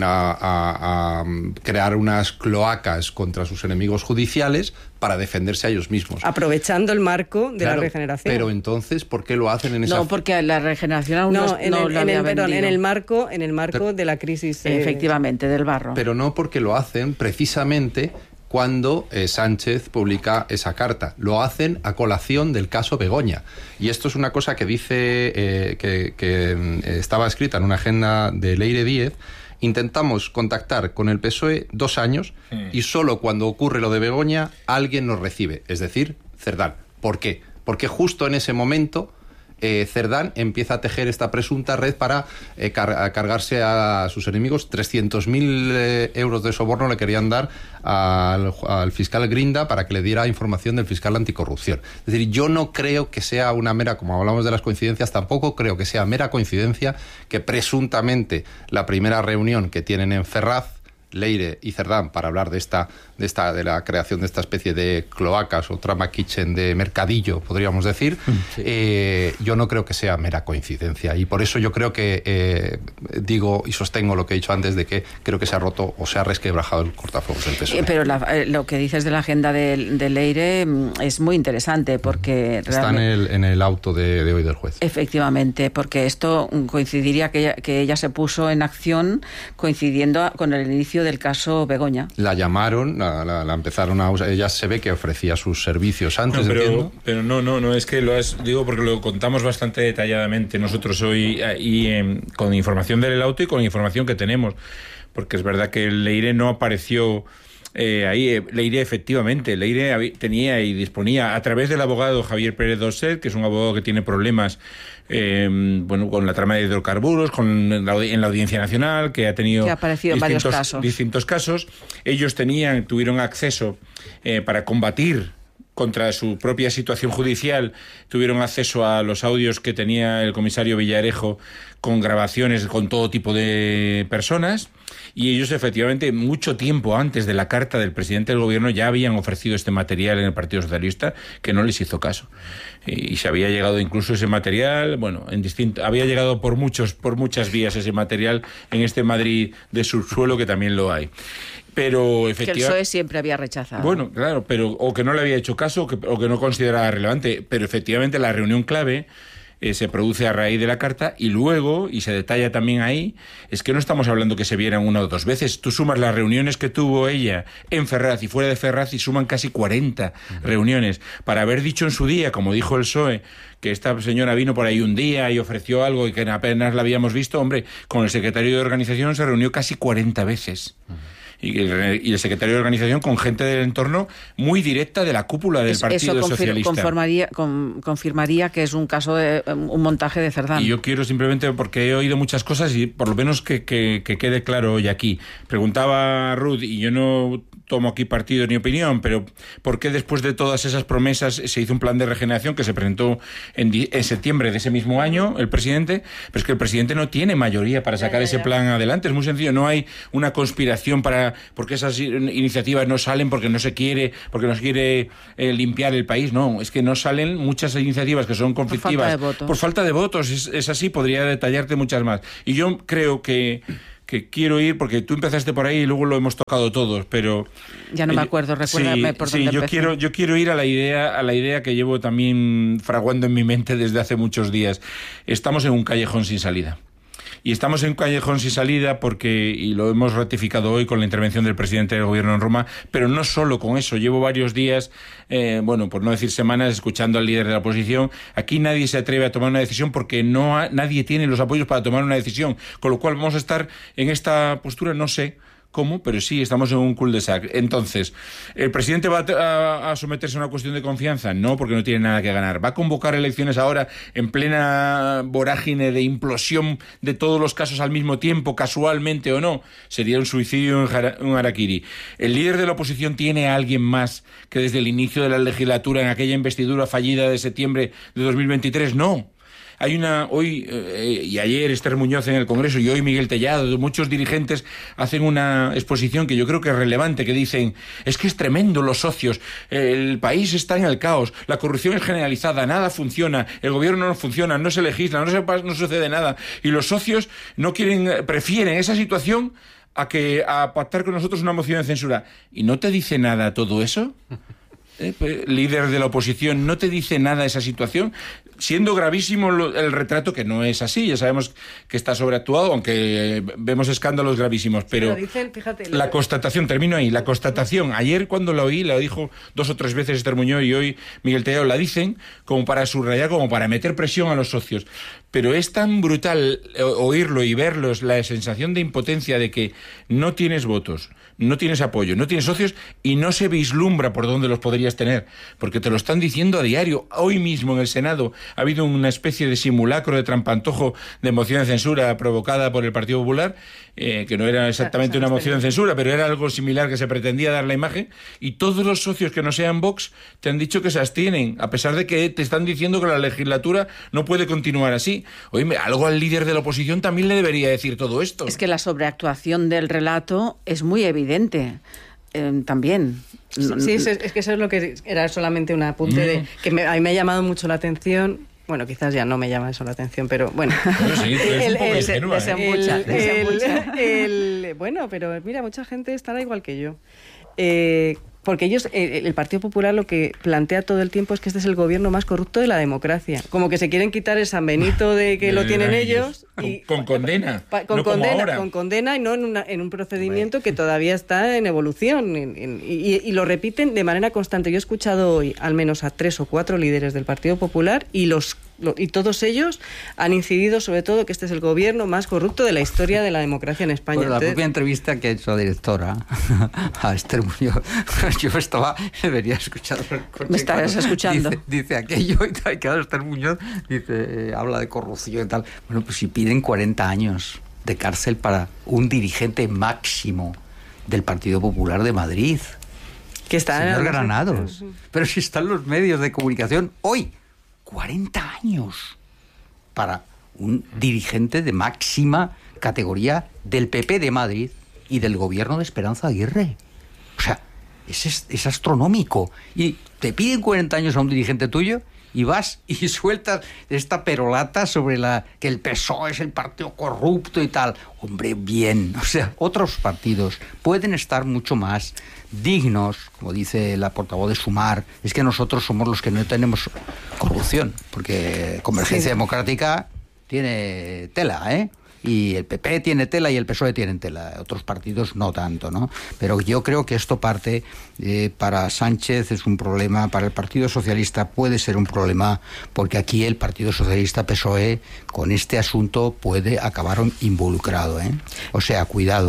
a crear unas cloacas contra sus enemigos judiciales para defenderse a ellos mismos. Aprovechando el marco de la regeneración. Pero entonces, ¿por qué lo hacen en esa...? No, porque la regeneración aún en el marco de la crisis... Efectivamente, del barro. Pero no porque lo hacen precisamente cuando Sánchez publica esa carta. Lo hacen a colación del caso Begoña. Y esto es una cosa que dice que estaba escrita en una agenda de Leire Díez. Intentamos contactar con el PSOE 2 años y solo cuando ocurre lo de Begoña alguien nos recibe, es decir, Cerdán. ¿Por qué? Porque justo en ese momento Cerdán empieza a tejer esta presunta red para cargarse a sus enemigos. 300.000 euros de soborno le querían dar al fiscal Grinda para que le diera información del fiscal anticorrupción. Es decir, yo no creo que sea una mera, como hablamos de las coincidencias, tampoco creo que sea mera coincidencia que presuntamente la primera reunión que tienen en Ferraz, Leire y Cerdán, para hablar de la creación de esta especie de cloacas o trama kitchen de mercadillo, podríamos decir, yo no creo que sea mera coincidencia. Y por eso yo creo que digo y sostengo lo que he dicho antes, de que creo que se ha roto o se ha resquebrajado el cortafuegos del PSOE. Pero lo que dices de la agenda de Leire es muy interesante, porque está en el auto de hoy del juez. Efectivamente, porque esto coincidiría que ella se puso en acción coincidiendo con el inicio del caso Begoña. La llamaron, la empezaron a usar. Ella se ve que ofrecía sus servicios antes, pero no, es que digo porque lo contamos bastante detalladamente nosotros hoy con información del auto y con información que tenemos, porque es verdad que Leire no apareció ahí. Leire efectivamente tenía y disponía a través del abogado Javier Pérez Dosset, que es un abogado que tiene problemas con la trama de hidrocarburos, en la Audiencia Nacional, que ha tenido distintos casos. Ellos tuvieron acceso para combatir contra su propia situación judicial, tuvieron acceso a los audios que tenía el comisario Villarejo con grabaciones con todo tipo de personas, y ellos efectivamente mucho tiempo antes de la carta del presidente del gobierno ya habían ofrecido este material en el Partido Socialista, que no les hizo caso. Y se había llegado incluso ese material, había llegado por muchas vías ese material en este Madrid de subsuelo, que también lo hay. Pero efectivamente, que el PSOE siempre había rechazado. Bueno, claro, o que no le había hecho caso o que no consideraba relevante. Pero efectivamente la reunión clave se produce a raíz de la carta, y luego, y se detalla también ahí, es que no estamos hablando que se vieran 1 o 2 veces. Tú sumas las reuniones que tuvo ella en Ferraz y fuera de Ferraz y suman casi 40 reuniones. Para haber dicho en su día, como dijo el PSOE, que esta señora vino por ahí un día y ofreció algo y que apenas la habíamos visto, hombre, con el secretario de organización se reunió casi 40 veces. y el secretario de organización con gente del entorno muy directa de la cúpula del Partido Socialista. Confirmaría que es un caso de un montaje de Cerdán. Y yo quiero simplemente, porque he oído muchas cosas y por lo menos que quede claro hoy aquí. Preguntaba Ruth, y yo no tomo aquí partido ni opinión, pero ¿por qué después de todas esas promesas se hizo un plan de regeneración que se presentó en septiembre de ese mismo año el presidente? Pero es que el presidente no tiene mayoría para sacar ese plan adelante. Es muy sencillo, no hay una conspiración porque esas iniciativas no salen porque no se quiere limpiar el país. No, es que no salen muchas iniciativas que son conflictivas por falta de votos. Es así, podría detallarte muchas más. Y yo creo que quiero ir, porque tú empezaste por ahí y luego lo hemos tocado todos, pero... Ya no me acuerdo, recuérdame por dónde empecé. Yo quiero ir a la idea que llevo también fraguando en mi mente desde hace muchos días. Estamos en un callejón sin salida. Y estamos en un callejón sin salida porque, y lo hemos ratificado hoy con la intervención del presidente del gobierno en Roma, pero no solo con eso. Llevo varios días, por no decir semanas, escuchando al líder de la oposición. Aquí nadie se atreve a tomar una decisión porque nadie tiene los apoyos para tomar una decisión. Con lo cual vamos a estar en esta postura, no sé cómo, pero sí, estamos en un cul-de-sac. Entonces, ¿el presidente va a someterse a una cuestión de confianza? No, porque no tiene nada que ganar. ¿Va a convocar elecciones ahora en plena vorágine de implosión de todos los casos al mismo tiempo, casualmente o no? Sería un suicidio, un harakiri. ¿El líder de la oposición tiene a alguien más que desde el inicio de la legislatura, en aquella investidura fallida de septiembre de 2023? No. Hay hoy y ayer Esther Muñoz en el Congreso y hoy Miguel Tellado, muchos dirigentes hacen una exposición que yo creo que es relevante, que dicen, es que es tremendo los socios, el país está en el caos, la corrupción es generalizada, nada funciona, el gobierno no funciona, no se legisla, no sucede nada, y los socios prefieren esa situación a pactar con nosotros una moción de censura. ¿Y no te dice nada todo eso? Líder de la oposición, ¿no te dice nada esa situación? Siendo gravísimo el retrato, que no es así, ya sabemos que está sobreactuado, aunque vemos escándalos gravísimos, pero dicen, fíjate, la constatación, termino ahí, la constatación, ayer cuando la oí, la dijo 2 o 3 veces Esther Muñoz y hoy Miguel Tellado, la dicen como para subrayar, como para meter presión a los socios, pero es tan brutal oírlo y verlos, la sensación de impotencia de que no tienes votos, no tienes apoyo, no tienes socios y no se vislumbra por dónde los podrías tener, porque te lo están diciendo a diario. Hoy mismo en el Senado ha habido una especie de simulacro de trampantojo de moción de censura provocada por el Partido Popular, que no era exactamente una moción de censura, pero era algo similar que se pretendía dar la imagen, y todos los socios que no sean Vox te han dicho que se abstienen, a pesar de que te están diciendo que la legislatura no puede continuar así. Oye, algo al líder de la oposición también le debería decir todo esto. Es que la sobreactuación del relato es muy evidente. También. Sí, es que eso es lo que era solamente un apunte de que a mí me ha llamado mucho la atención. Bueno, quizás ya no me llama eso la atención, pero bueno. Bueno, pero mira, mucha gente estará igual que yo. Porque ellos, el Partido Popular lo que plantea todo el tiempo es que este es el gobierno más corrupto de la democracia. Como que se quieren quitar el San Benito de que lo tienen ellos. Y, con condena. Con condena y no en un procedimiento que todavía está en evolución. Y lo repiten de manera constante. Yo he escuchado hoy al menos a 3 o 4 líderes del Partido Popular y todos ellos han incidido sobre todo que este es el gobierno más corrupto de la historia de la democracia en España. Bueno, la propia entrevista que ha hecho la directora a Esther Muñoz, yo debería escuchar. Me estarás escuchando. Dice aquello y tal, que Esther Muñoz habla de corrupción y tal. Bueno, pues si piden 40 años de cárcel para un dirigente máximo del Partido Popular de Madrid, que está señor Granados, pero si están los medios de comunicación hoy, 40 años para un dirigente de máxima categoría del PP de Madrid y del gobierno de Esperanza Aguirre. O sea, es astronómico. Y te piden 40 años a un dirigente tuyo y vas y sueltas esta perolata sobre que el PSOE es el partido corrupto y tal. Hombre, bien. O sea, otros partidos pueden estar mucho más dignos, como dice la portavoz de Sumar. Es que nosotros somos los que no tenemos corrupción, porque Convergencia Democrática tiene tela, y el PP tiene tela y el PSOE tienen tela, otros partidos no tanto, ¿no? Pero yo creo que esto parte, para Sánchez es un problema, para el Partido Socialista puede ser un problema, porque aquí el Partido Socialista PSOE con este asunto puede acabar involucrado, O sea, cuidado.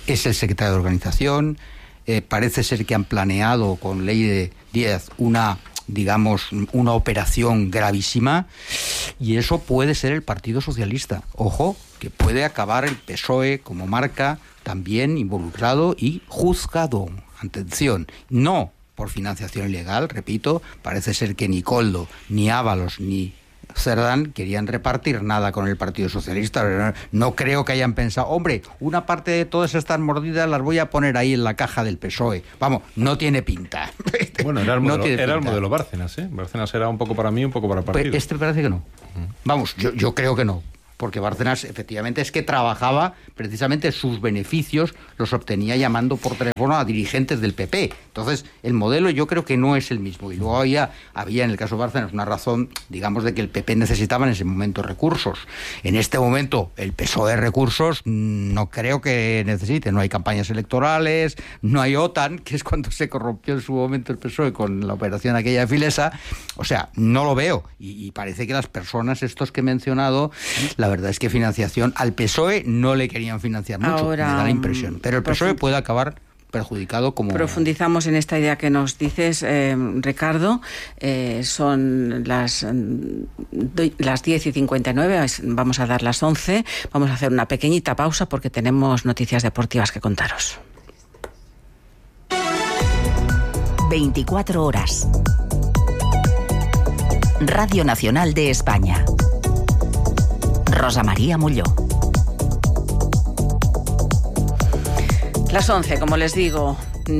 es el secretario de organización. Parece ser que han planeado con Leire Díaz una operación gravísima, y eso puede ser el Partido Socialista. Ojo, que puede acabar el PSOE como marca también involucrado y juzgado. Atención, no por financiación ilegal, repito, parece ser que ni Koldo, ni Ábalos, ni Cerdán querían repartir nada con el Partido Socialista. No creo que hayan pensado, hombre, una parte de todas estas mordidas las voy a poner ahí en la caja del PSOE. Vamos, no tiene pinta. Bueno, era el modelo Bárcenas, ¿eh? Bárcenas era un poco para mí, un poco para el partido. Pues este parece que no. Vamos, yo creo que no. Porque Bárcenas efectivamente es que trabajaba, precisamente sus beneficios los obtenía llamando por teléfono a dirigentes del PP. Entonces, el modelo yo creo que no es el mismo. Y luego había en el caso de Bárcenas una razón, digamos, de que el PP necesitaba en ese momento recursos. En este momento, el PSOE recursos no creo que necesite. No hay campañas electorales, no hay OTAN, que es cuando se corrompió en su momento el PSOE con la operación aquella de Filesa. O sea, no lo veo. Y parece que las personas estos que he mencionado, la verdad es que financiación al PSOE no le querían financiar mucho, ahora, me da la impresión. Pero el PSOE puede acabar perjudicado como... Profundizamos en esta idea que nos dices, Ricardo. Son las 10:59, vamos a dar las 11. Vamos a hacer una pequeñita pausa porque tenemos noticias deportivas que contaros. 24 horas. Radio Nacional de España. Rosa María Molló. Las 11, como les digo,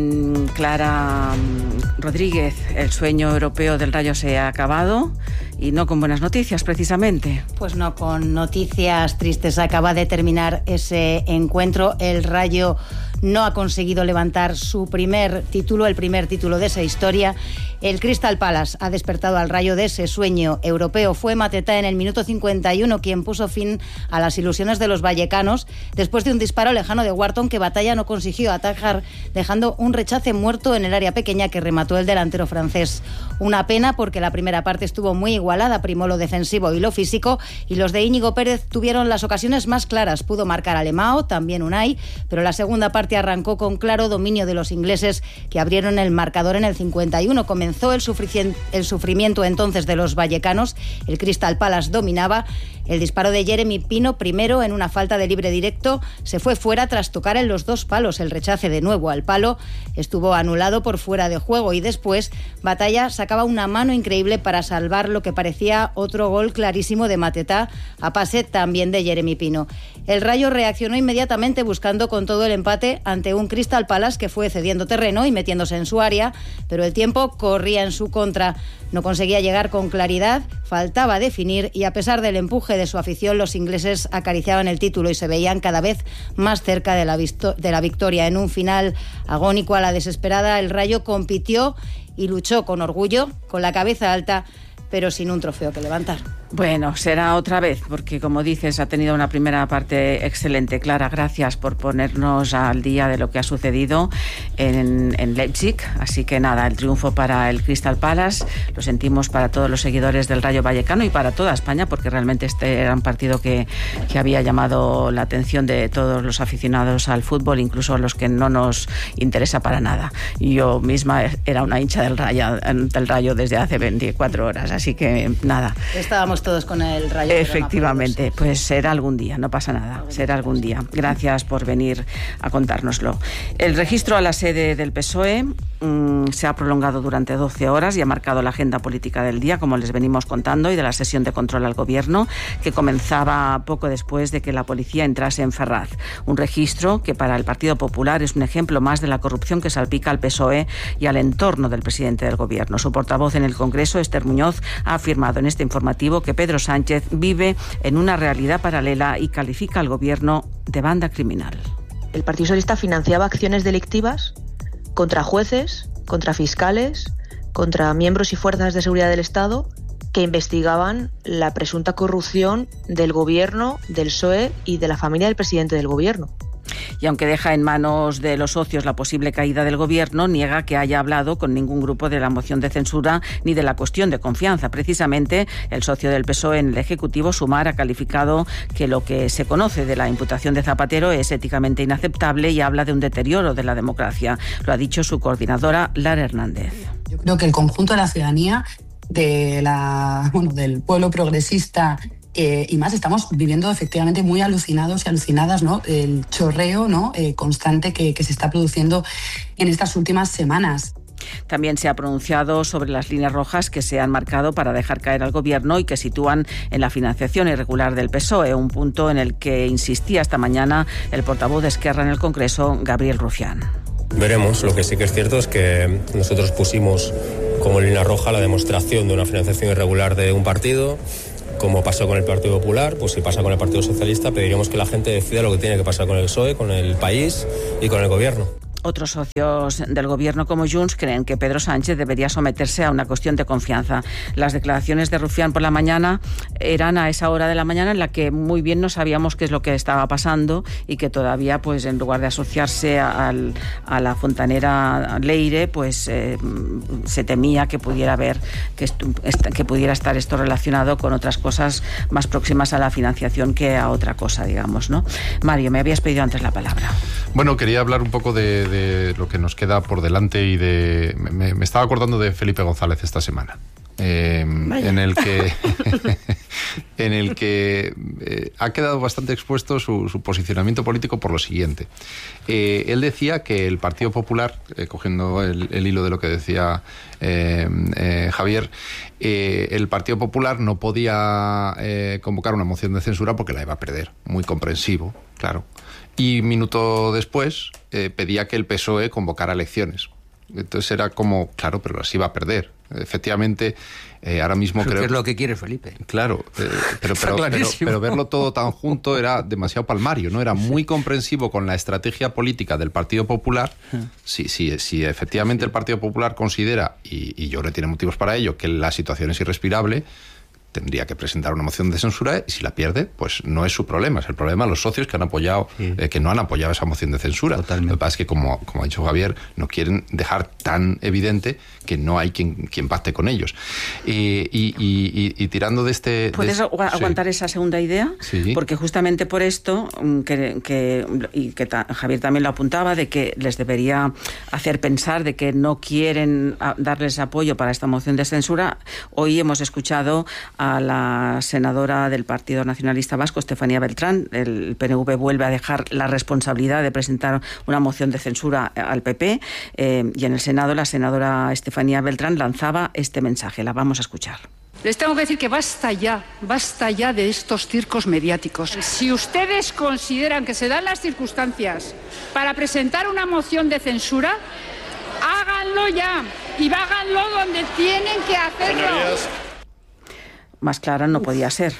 Clara Rodríguez, el sueño europeo del Rayo se ha acabado, y no con buenas noticias, precisamente. Pues no, con noticias tristes. Acaba de terminar ese encuentro. El Rayo no ha conseguido levantar su primer título, el primer título de esa historia. El Crystal Palace ha despertado al Rayo de ese sueño europeo. Fue Mateta en el minuto 51 quien puso fin a las ilusiones de los vallecanos después de un disparo lejano de Wharton que Batalla no consiguió atajar, dejando un rechace muerto en el área pequeña que remató el delantero francés. Una pena porque la primera parte estuvo muy igualada, primó lo defensivo y lo físico, y los de Íñigo Pérez tuvieron las ocasiones más claras. Pudo marcar Alemão, también Unai, pero la segunda parte arrancó con claro dominio de los ingleses, que abrieron el marcador en el 51. Comenzó el sufrimiento entonces de los vallecanos. El Crystal Palace dominaba. El disparo de Jeremy Pino, primero en una falta de libre directo, se fue fuera tras tocar en los dos palos. El rechace de nuevo al palo estuvo anulado por fuera de juego, y después Batalla sacaba una mano increíble para salvar lo que parecía otro gol clarísimo de Mateta, a pase también de Jeremy Pino. El Rayo reaccionó inmediatamente buscando con todo el empate ante un Crystal Palace que fue cediendo terreno y metiéndose en su área, pero el tiempo corría en su contra. No conseguía llegar con claridad, faltaba definir, y a pesar del empuje de su afición, los ingleses acariciaban el título y se veían cada vez más cerca de la victoria. En un final agónico a la desesperada, el Rayo compitió y luchó con orgullo, con la cabeza alta, pero sin un trofeo que levantar. Bueno, será otra vez, porque como dices, ha tenido una primera parte excelente. Clara, gracias por ponernos al día de lo que ha sucedido en Leipzig. Así que nada, el triunfo para el Crystal Palace, lo sentimos para todos los seguidores del Rayo Vallecano y para toda España, porque realmente este era un partido que había llamado la atención de todos los aficionados al fútbol, incluso los que no nos interesa para nada. Yo misma era una hincha del Rayo desde hace 24 horas, así que nada. Estábamos todos con el Rayo. Efectivamente, pues será algún día, no pasa nada, será algún día. Gracias por venir a contárnoslo. El registro a la sede del PSOE se ha prolongado durante 12 horas y ha marcado la agenda política del día, como les venimos contando, y de la sesión de control al gobierno, que comenzaba poco después de que la policía entrase en Ferraz. Un registro que para el Partido Popular es un ejemplo más de la corrupción que salpica al PSOE y al entorno del presidente del gobierno. Su portavoz en el Congreso, Esther Muñoz, ha afirmado en este informativo que Pedro Sánchez vive en una realidad paralela y califica al gobierno de banda criminal. El Partido Socialista financiaba acciones delictivas contra jueces, contra fiscales, contra miembros y fuerzas de seguridad del Estado que investigaban la presunta corrupción del gobierno, del PSOE y de la familia del presidente del gobierno. Y aunque deja en manos de los socios la posible caída del gobierno, niega que haya hablado con ningún grupo de la moción de censura ni de la cuestión de confianza. Precisamente, el socio del PSOE en el Ejecutivo, Sumar, ha calificado que lo que se conoce de la imputación de Zapatero es éticamente inaceptable y habla de un deterioro de la democracia. Lo ha dicho su coordinadora, Lara Hernández. Yo creo que el conjunto de la ciudadanía, del pueblo progresista y más, estamos viviendo efectivamente muy alucinados y alucinadas, ¿no? El chorreo, ¿no? Constante que se está produciendo en estas últimas semanas. También se ha pronunciado sobre las líneas rojas que se han marcado para dejar caer al gobierno y que sitúan en la financiación irregular del PSOE, un punto en el que insistía esta mañana el portavoz de Esquerra en el Congreso, Gabriel Rufián. Veremos. Lo que sí que es cierto es que nosotros pusimos como línea roja la demostración de una financiación irregular de un partido. Como pasó con el Partido Popular, pues si pasa con el Partido Socialista, pediríamos que la gente decida lo que tiene que pasar con el PSOE, con el país y con el gobierno. Otros socios del gobierno como Junts creen que Pedro Sánchez debería someterse a una cuestión de confianza. Las declaraciones de Rufián por la mañana eran a esa hora de la mañana en la que muy bien no sabíamos qué es lo que estaba pasando y que todavía, pues en lugar de asociarse a la fontanera Leire, pues se temía que pudiera haber que pudiera estar esto relacionado con otras cosas más próximas a la financiación que a otra cosa, digamos, ¿no? Mario, me habías pedido antes la palabra. Bueno, quería hablar un poco de lo que nos queda por delante y me estaba acordando de Felipe González esta semana, en el que ha quedado bastante expuesto su posicionamiento político por lo siguiente. Él decía que el Partido Popular, cogiendo el hilo de lo que decía Javier, el Partido Popular no podía convocar una moción de censura porque la iba a perder. Muy comprensivo, claro. Y minuto después pedía que el PSOE convocara elecciones. Entonces era como, claro, pero las iba a perder. Efectivamente, ahora mismo creo... ¿Qué es lo que quiere Felipe? Claro, pero verlo todo tan junto era demasiado palmario, ¿no? Era muy comprensivo con la estrategia política del Partido Popular. Si efectivamente el Partido Popular considera, y yo creo que tiene motivos para ello, que la situación es irrespirable, tendría que presentar una moción de censura y si la pierde, pues no es su problema, es el problema de los socios que han apoyado, que no han apoyado esa moción de censura. Totalmente. Lo que pasa es que, como ha dicho Javier, no quieren dejar tan evidente que no hay quien pacte con ellos. Y tirando de este... ¿Puedes aguantar esa segunda idea? Sí. Porque justamente por esto, que Javier también lo apuntaba, de que les debería hacer pensar de que no quieren darles apoyo para esta moción de censura. Hoy hemos escuchado a la senadora del Partido Nacionalista Vasco, Estefanía Beltrán. El PNV vuelve a dejar la responsabilidad de presentar una moción de censura al PP, y en el Senado la senadora Estefanía Beltrán lanzaba este mensaje. La vamos a escuchar. Les tengo que decir que basta ya de estos circos mediáticos. Si ustedes consideran que se dan las circunstancias para presentar una moción de censura, háganlo ya y háganlo donde tienen que hacerlo. Señorías. Más clara no podía ser,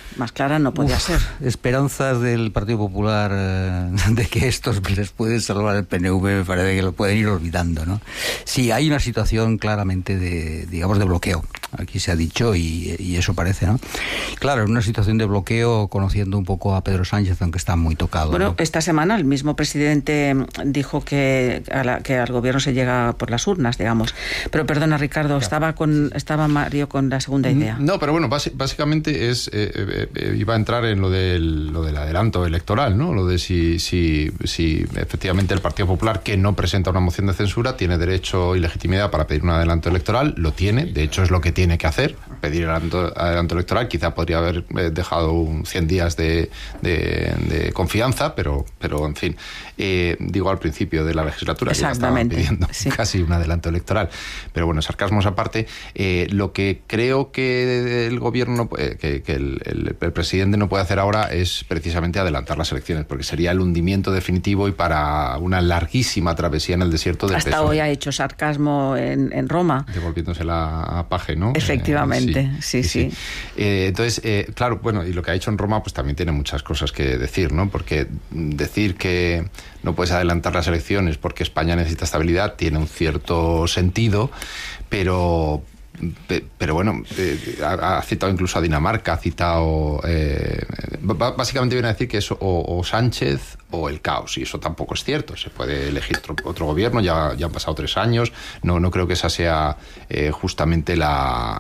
Esperanzas del Partido Popular de que estos les pueden salvar el PNV, me parece que lo pueden ir olvidando, ¿no? Sí, hay una situación claramente de bloqueo, aquí se ha dicho, y eso parece, ¿no? Claro, en una situación de bloqueo, conociendo un poco a Pedro Sánchez, aunque está muy tocado. Bueno, ¿no? Esta semana el mismo presidente dijo que al gobierno se llega por las urnas, digamos. Pero perdona, Ricardo, claro. estaba Mario con la segunda idea. No, pero bueno, básicamente iba a entrar en lo del adelanto electoral, ¿no? Lo de si efectivamente el Partido Popular, que no presenta una moción de censura, tiene derecho y legitimidad para pedir un adelanto electoral. Lo tiene, de hecho es lo que tiene que hacer, pedir el adelanto electoral. Quizá podría haber dejado 100 días de confianza, pero en fin, digo al principio de la legislatura, que ya estaban pidiendo casi un adelanto electoral. Pero bueno, sarcasmos aparte, lo que creo que el gobierno, que el presidente no puede hacer ahora es precisamente adelantar las elecciones, porque sería el hundimiento definitivo y para una larguísima travesía en el desierto del PSOE. Hasta hoy ha hecho sarcasmo en Roma. Devolviéndosela a Paje, ¿no? Efectivamente, sí. Entonces, claro, bueno, y lo que ha hecho en Roma pues también tiene muchas cosas que decir, ¿no? Porque decir que no puedes adelantar las elecciones porque España necesita estabilidad tiene un cierto sentido, pero Pero bueno, ha citado incluso a Dinamarca, ha citado... básicamente viene a decir que es o Sánchez o el caos, y eso tampoco es cierto. Se puede elegir otro gobierno, ya han pasado 3 años, no creo que esa sea justamente la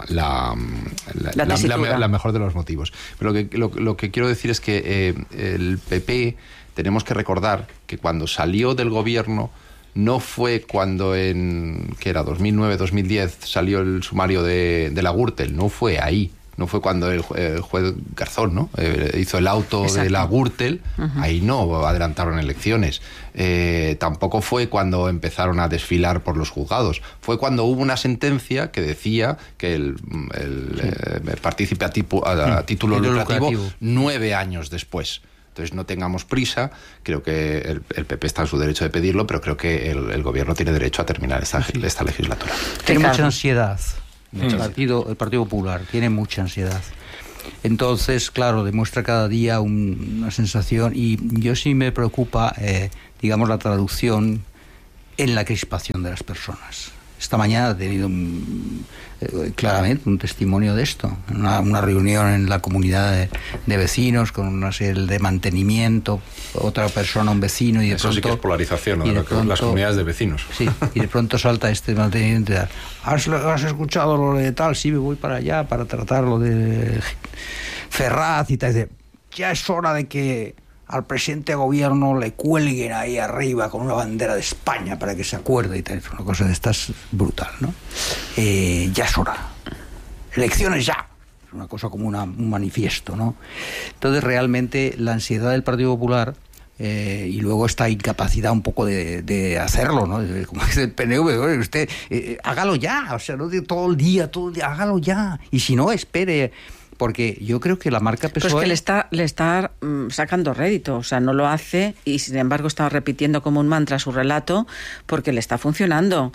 mejor de los motivos. Pero lo que quiero decir es que el PP, tenemos que recordar que cuando salió del gobierno, no fue cuando que era 2009-2010 salió el sumario de la Gürtel, no fue ahí, no fue cuando el juez Garzón, ¿no? Hizo el auto de la Gürtel, ahí no adelantaron elecciones. Tampoco fue cuando empezaron a desfilar por los juzgados, fue cuando hubo una sentencia que decía que el partícipe a título lucrativo 9 años después. Entonces no tengamos prisa, creo que el PP está en su derecho de pedirlo, pero creo que el gobierno tiene derecho a terminar esta legislatura. Tiene mucha ansiedad, el Partido Popular tiene mucha ansiedad. Entonces, claro, demuestra cada día una sensación, y yo sí me preocupa, digamos, la traducción en la crispación de las personas. Esta mañana he tenido claramente un testimonio de esto, una reunión en la comunidad de vecinos con una serie de mantenimiento, otra persona, un vecino, y de eso pronto... sí que es polarización, ¿no? Las comunidades de vecinos. Sí, y de pronto salta este mantenimiento y tal. ¿Has escuchado lo de tal? Sí, me voy para allá para tratar lo de Ferraz y tal. Y dice, ya es hora de que al presidente de gobierno le cuelguen ahí arriba con una bandera de España para que se acuerde y tal. Una cosa de estas brutal, ¿no? Ya es hora. Elecciones ya. Es una cosa como un manifiesto, ¿no? Entonces, realmente, la ansiedad del Partido Popular, y luego esta incapacidad un poco de hacerlo, ¿no? Como dice el PNV, usted hágalo ya, o sea, no de todo el día, hágalo ya. Y si no, espere... Porque yo creo que la marca PSOE... Pues que le está sacando rédito, o sea, no lo hace y sin embargo está repitiendo como un mantra su relato porque le está funcionando.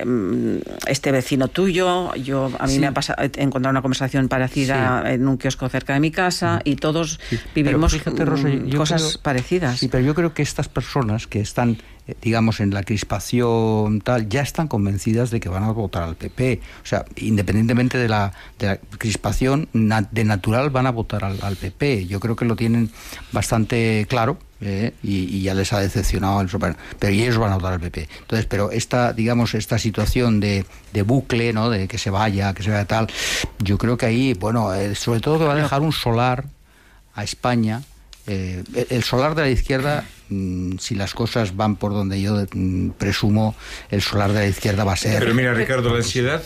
Este vecino tuyo, a mí me ha pasado, he encontrado una conversación parecida en un kiosco cerca de mi casa y todos vivimos fíjate, Rosa, cosas parecidas. Sí, pero yo creo que estas personas que están, digamos, en la crispación tal, ya están convencidas de que van a votar al PP. O sea, independientemente de la crispación, de natural van a votar al PP. Yo creo que lo tienen bastante claro, y ya les ha decepcionado el Super, pero ellos van a votar al PP. Entonces, pero esta situación de bucle, ¿no? De que se vaya tal, yo creo que ahí, bueno, sobre todo que va a dejar un solar a España. El solar de la izquierda, si las cosas van por donde yo presumo, el solar de la izquierda va a ser... Pero mira, Ricardo, la ansiedad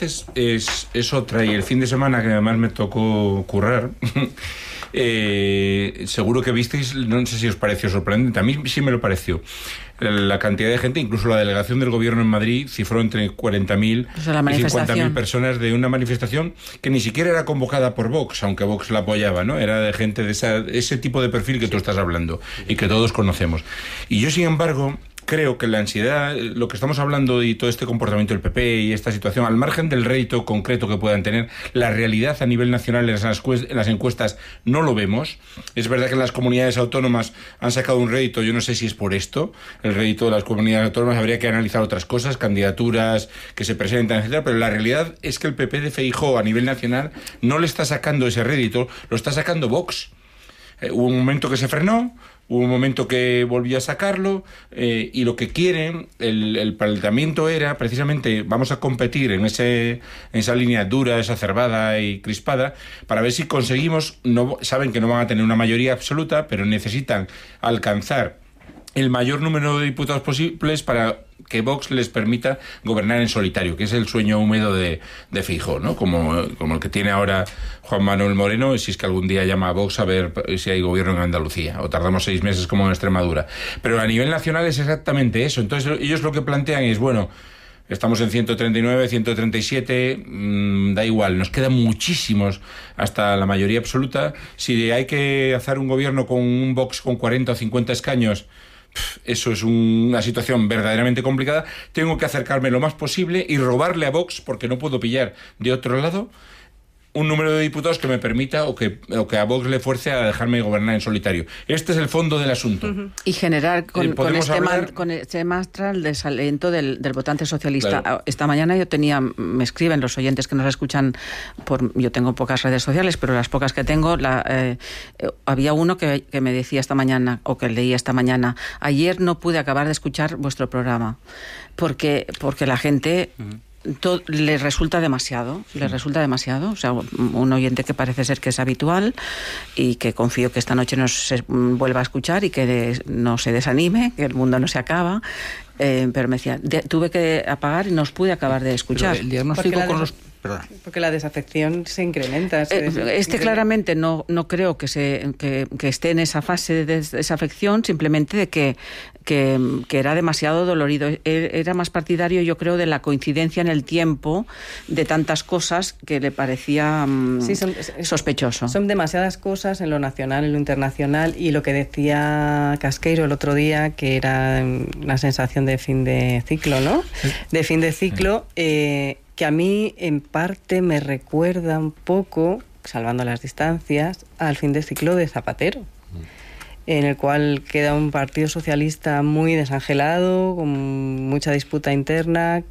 es otra, y el fin de semana, que además me tocó currar, seguro que visteis, no sé si os pareció sorprendente, a mí sí me lo pareció. La cantidad de gente, incluso la delegación del gobierno en Madrid cifró entre 40.000 y 50.000 personas de una manifestación que ni siquiera era convocada por Vox, aunque Vox la apoyaba, ¿no? Era de gente de ese tipo de perfil que tú estás hablando y que todos conocemos. Y yo, sin embargo, creo que la ansiedad, lo que estamos hablando y todo este comportamiento del PP y esta situación, al margen del rédito concreto que puedan tener, la realidad a nivel nacional en las encuestas no lo vemos. Es verdad que las comunidades autónomas han sacado un rédito, yo no sé si es por esto, el rédito de las comunidades autónomas, habría que analizar otras cosas, candidaturas que se presentan, etcétera, pero la realidad es que el PP de Feijóo a nivel nacional no le está sacando ese rédito, lo está sacando Vox. Hubo un momento que se frenó, hubo un momento que volvió a sacarlo, y lo que quieren, el planteamiento era precisamente, vamos a competir en esa línea dura, exacerbada y crispada, para ver si conseguimos, saben que no van a tener una mayoría absoluta, pero necesitan alcanzar el mayor número de diputados posibles para que Vox les permita gobernar en solitario, que es el sueño húmedo de Feijóo, ¿no? Como el que tiene ahora Juan Manuel Moreno, si es que algún día llama a Vox a ver si hay gobierno en Andalucía, o tardamos 6 meses como en Extremadura. Pero a nivel nacional es exactamente eso. Entonces ellos lo que plantean es, bueno, estamos en 139, 137, da igual, nos quedan muchísimos hasta la mayoría absoluta. Si hay que hacer un gobierno con un Vox con 40 o 50 escaños, eso es una situación verdaderamente complicada. Tengo que acercarme lo más posible y robarle a Vox, porque no puedo pillar de otro lado, un número de diputados que me permita o que a Vox le fuerce a dejarme gobernar en solitario. Este es el fondo del asunto. Y generar con este mantra el desalento del votante socialista. Claro. Esta mañana me escriben los oyentes que nos escuchan yo tengo pocas redes sociales, pero las pocas que tengo, había uno que me decía esta mañana, o que leía esta mañana: ayer no pude acabar de escuchar vuestro programa, porque la gente... les resulta demasiado, o sea, un oyente que parece ser que es habitual y que confío que esta noche nos vuelva a escuchar y que no se desanime, que el mundo no se acaba, pero me decía, tuve que apagar y no os pude acabar de escuchar. Pero el diagnóstico porque la desafección se incrementa. Claramente no creo que esté en esa fase de desafección, simplemente de que era demasiado dolorido. Era más partidario, yo creo, de la coincidencia en el tiempo de tantas cosas que le parecía sospechoso. Son demasiadas cosas en lo nacional, en lo internacional, y lo que decía Casqueiro el otro día, que era una sensación de fin de ciclo, ¿no? De fin de ciclo, que a mí en parte me recuerda un poco, salvando las distancias, al fin de ciclo de Zapatero, en el cual queda un partido socialista muy desangelado, con mucha disputa interna,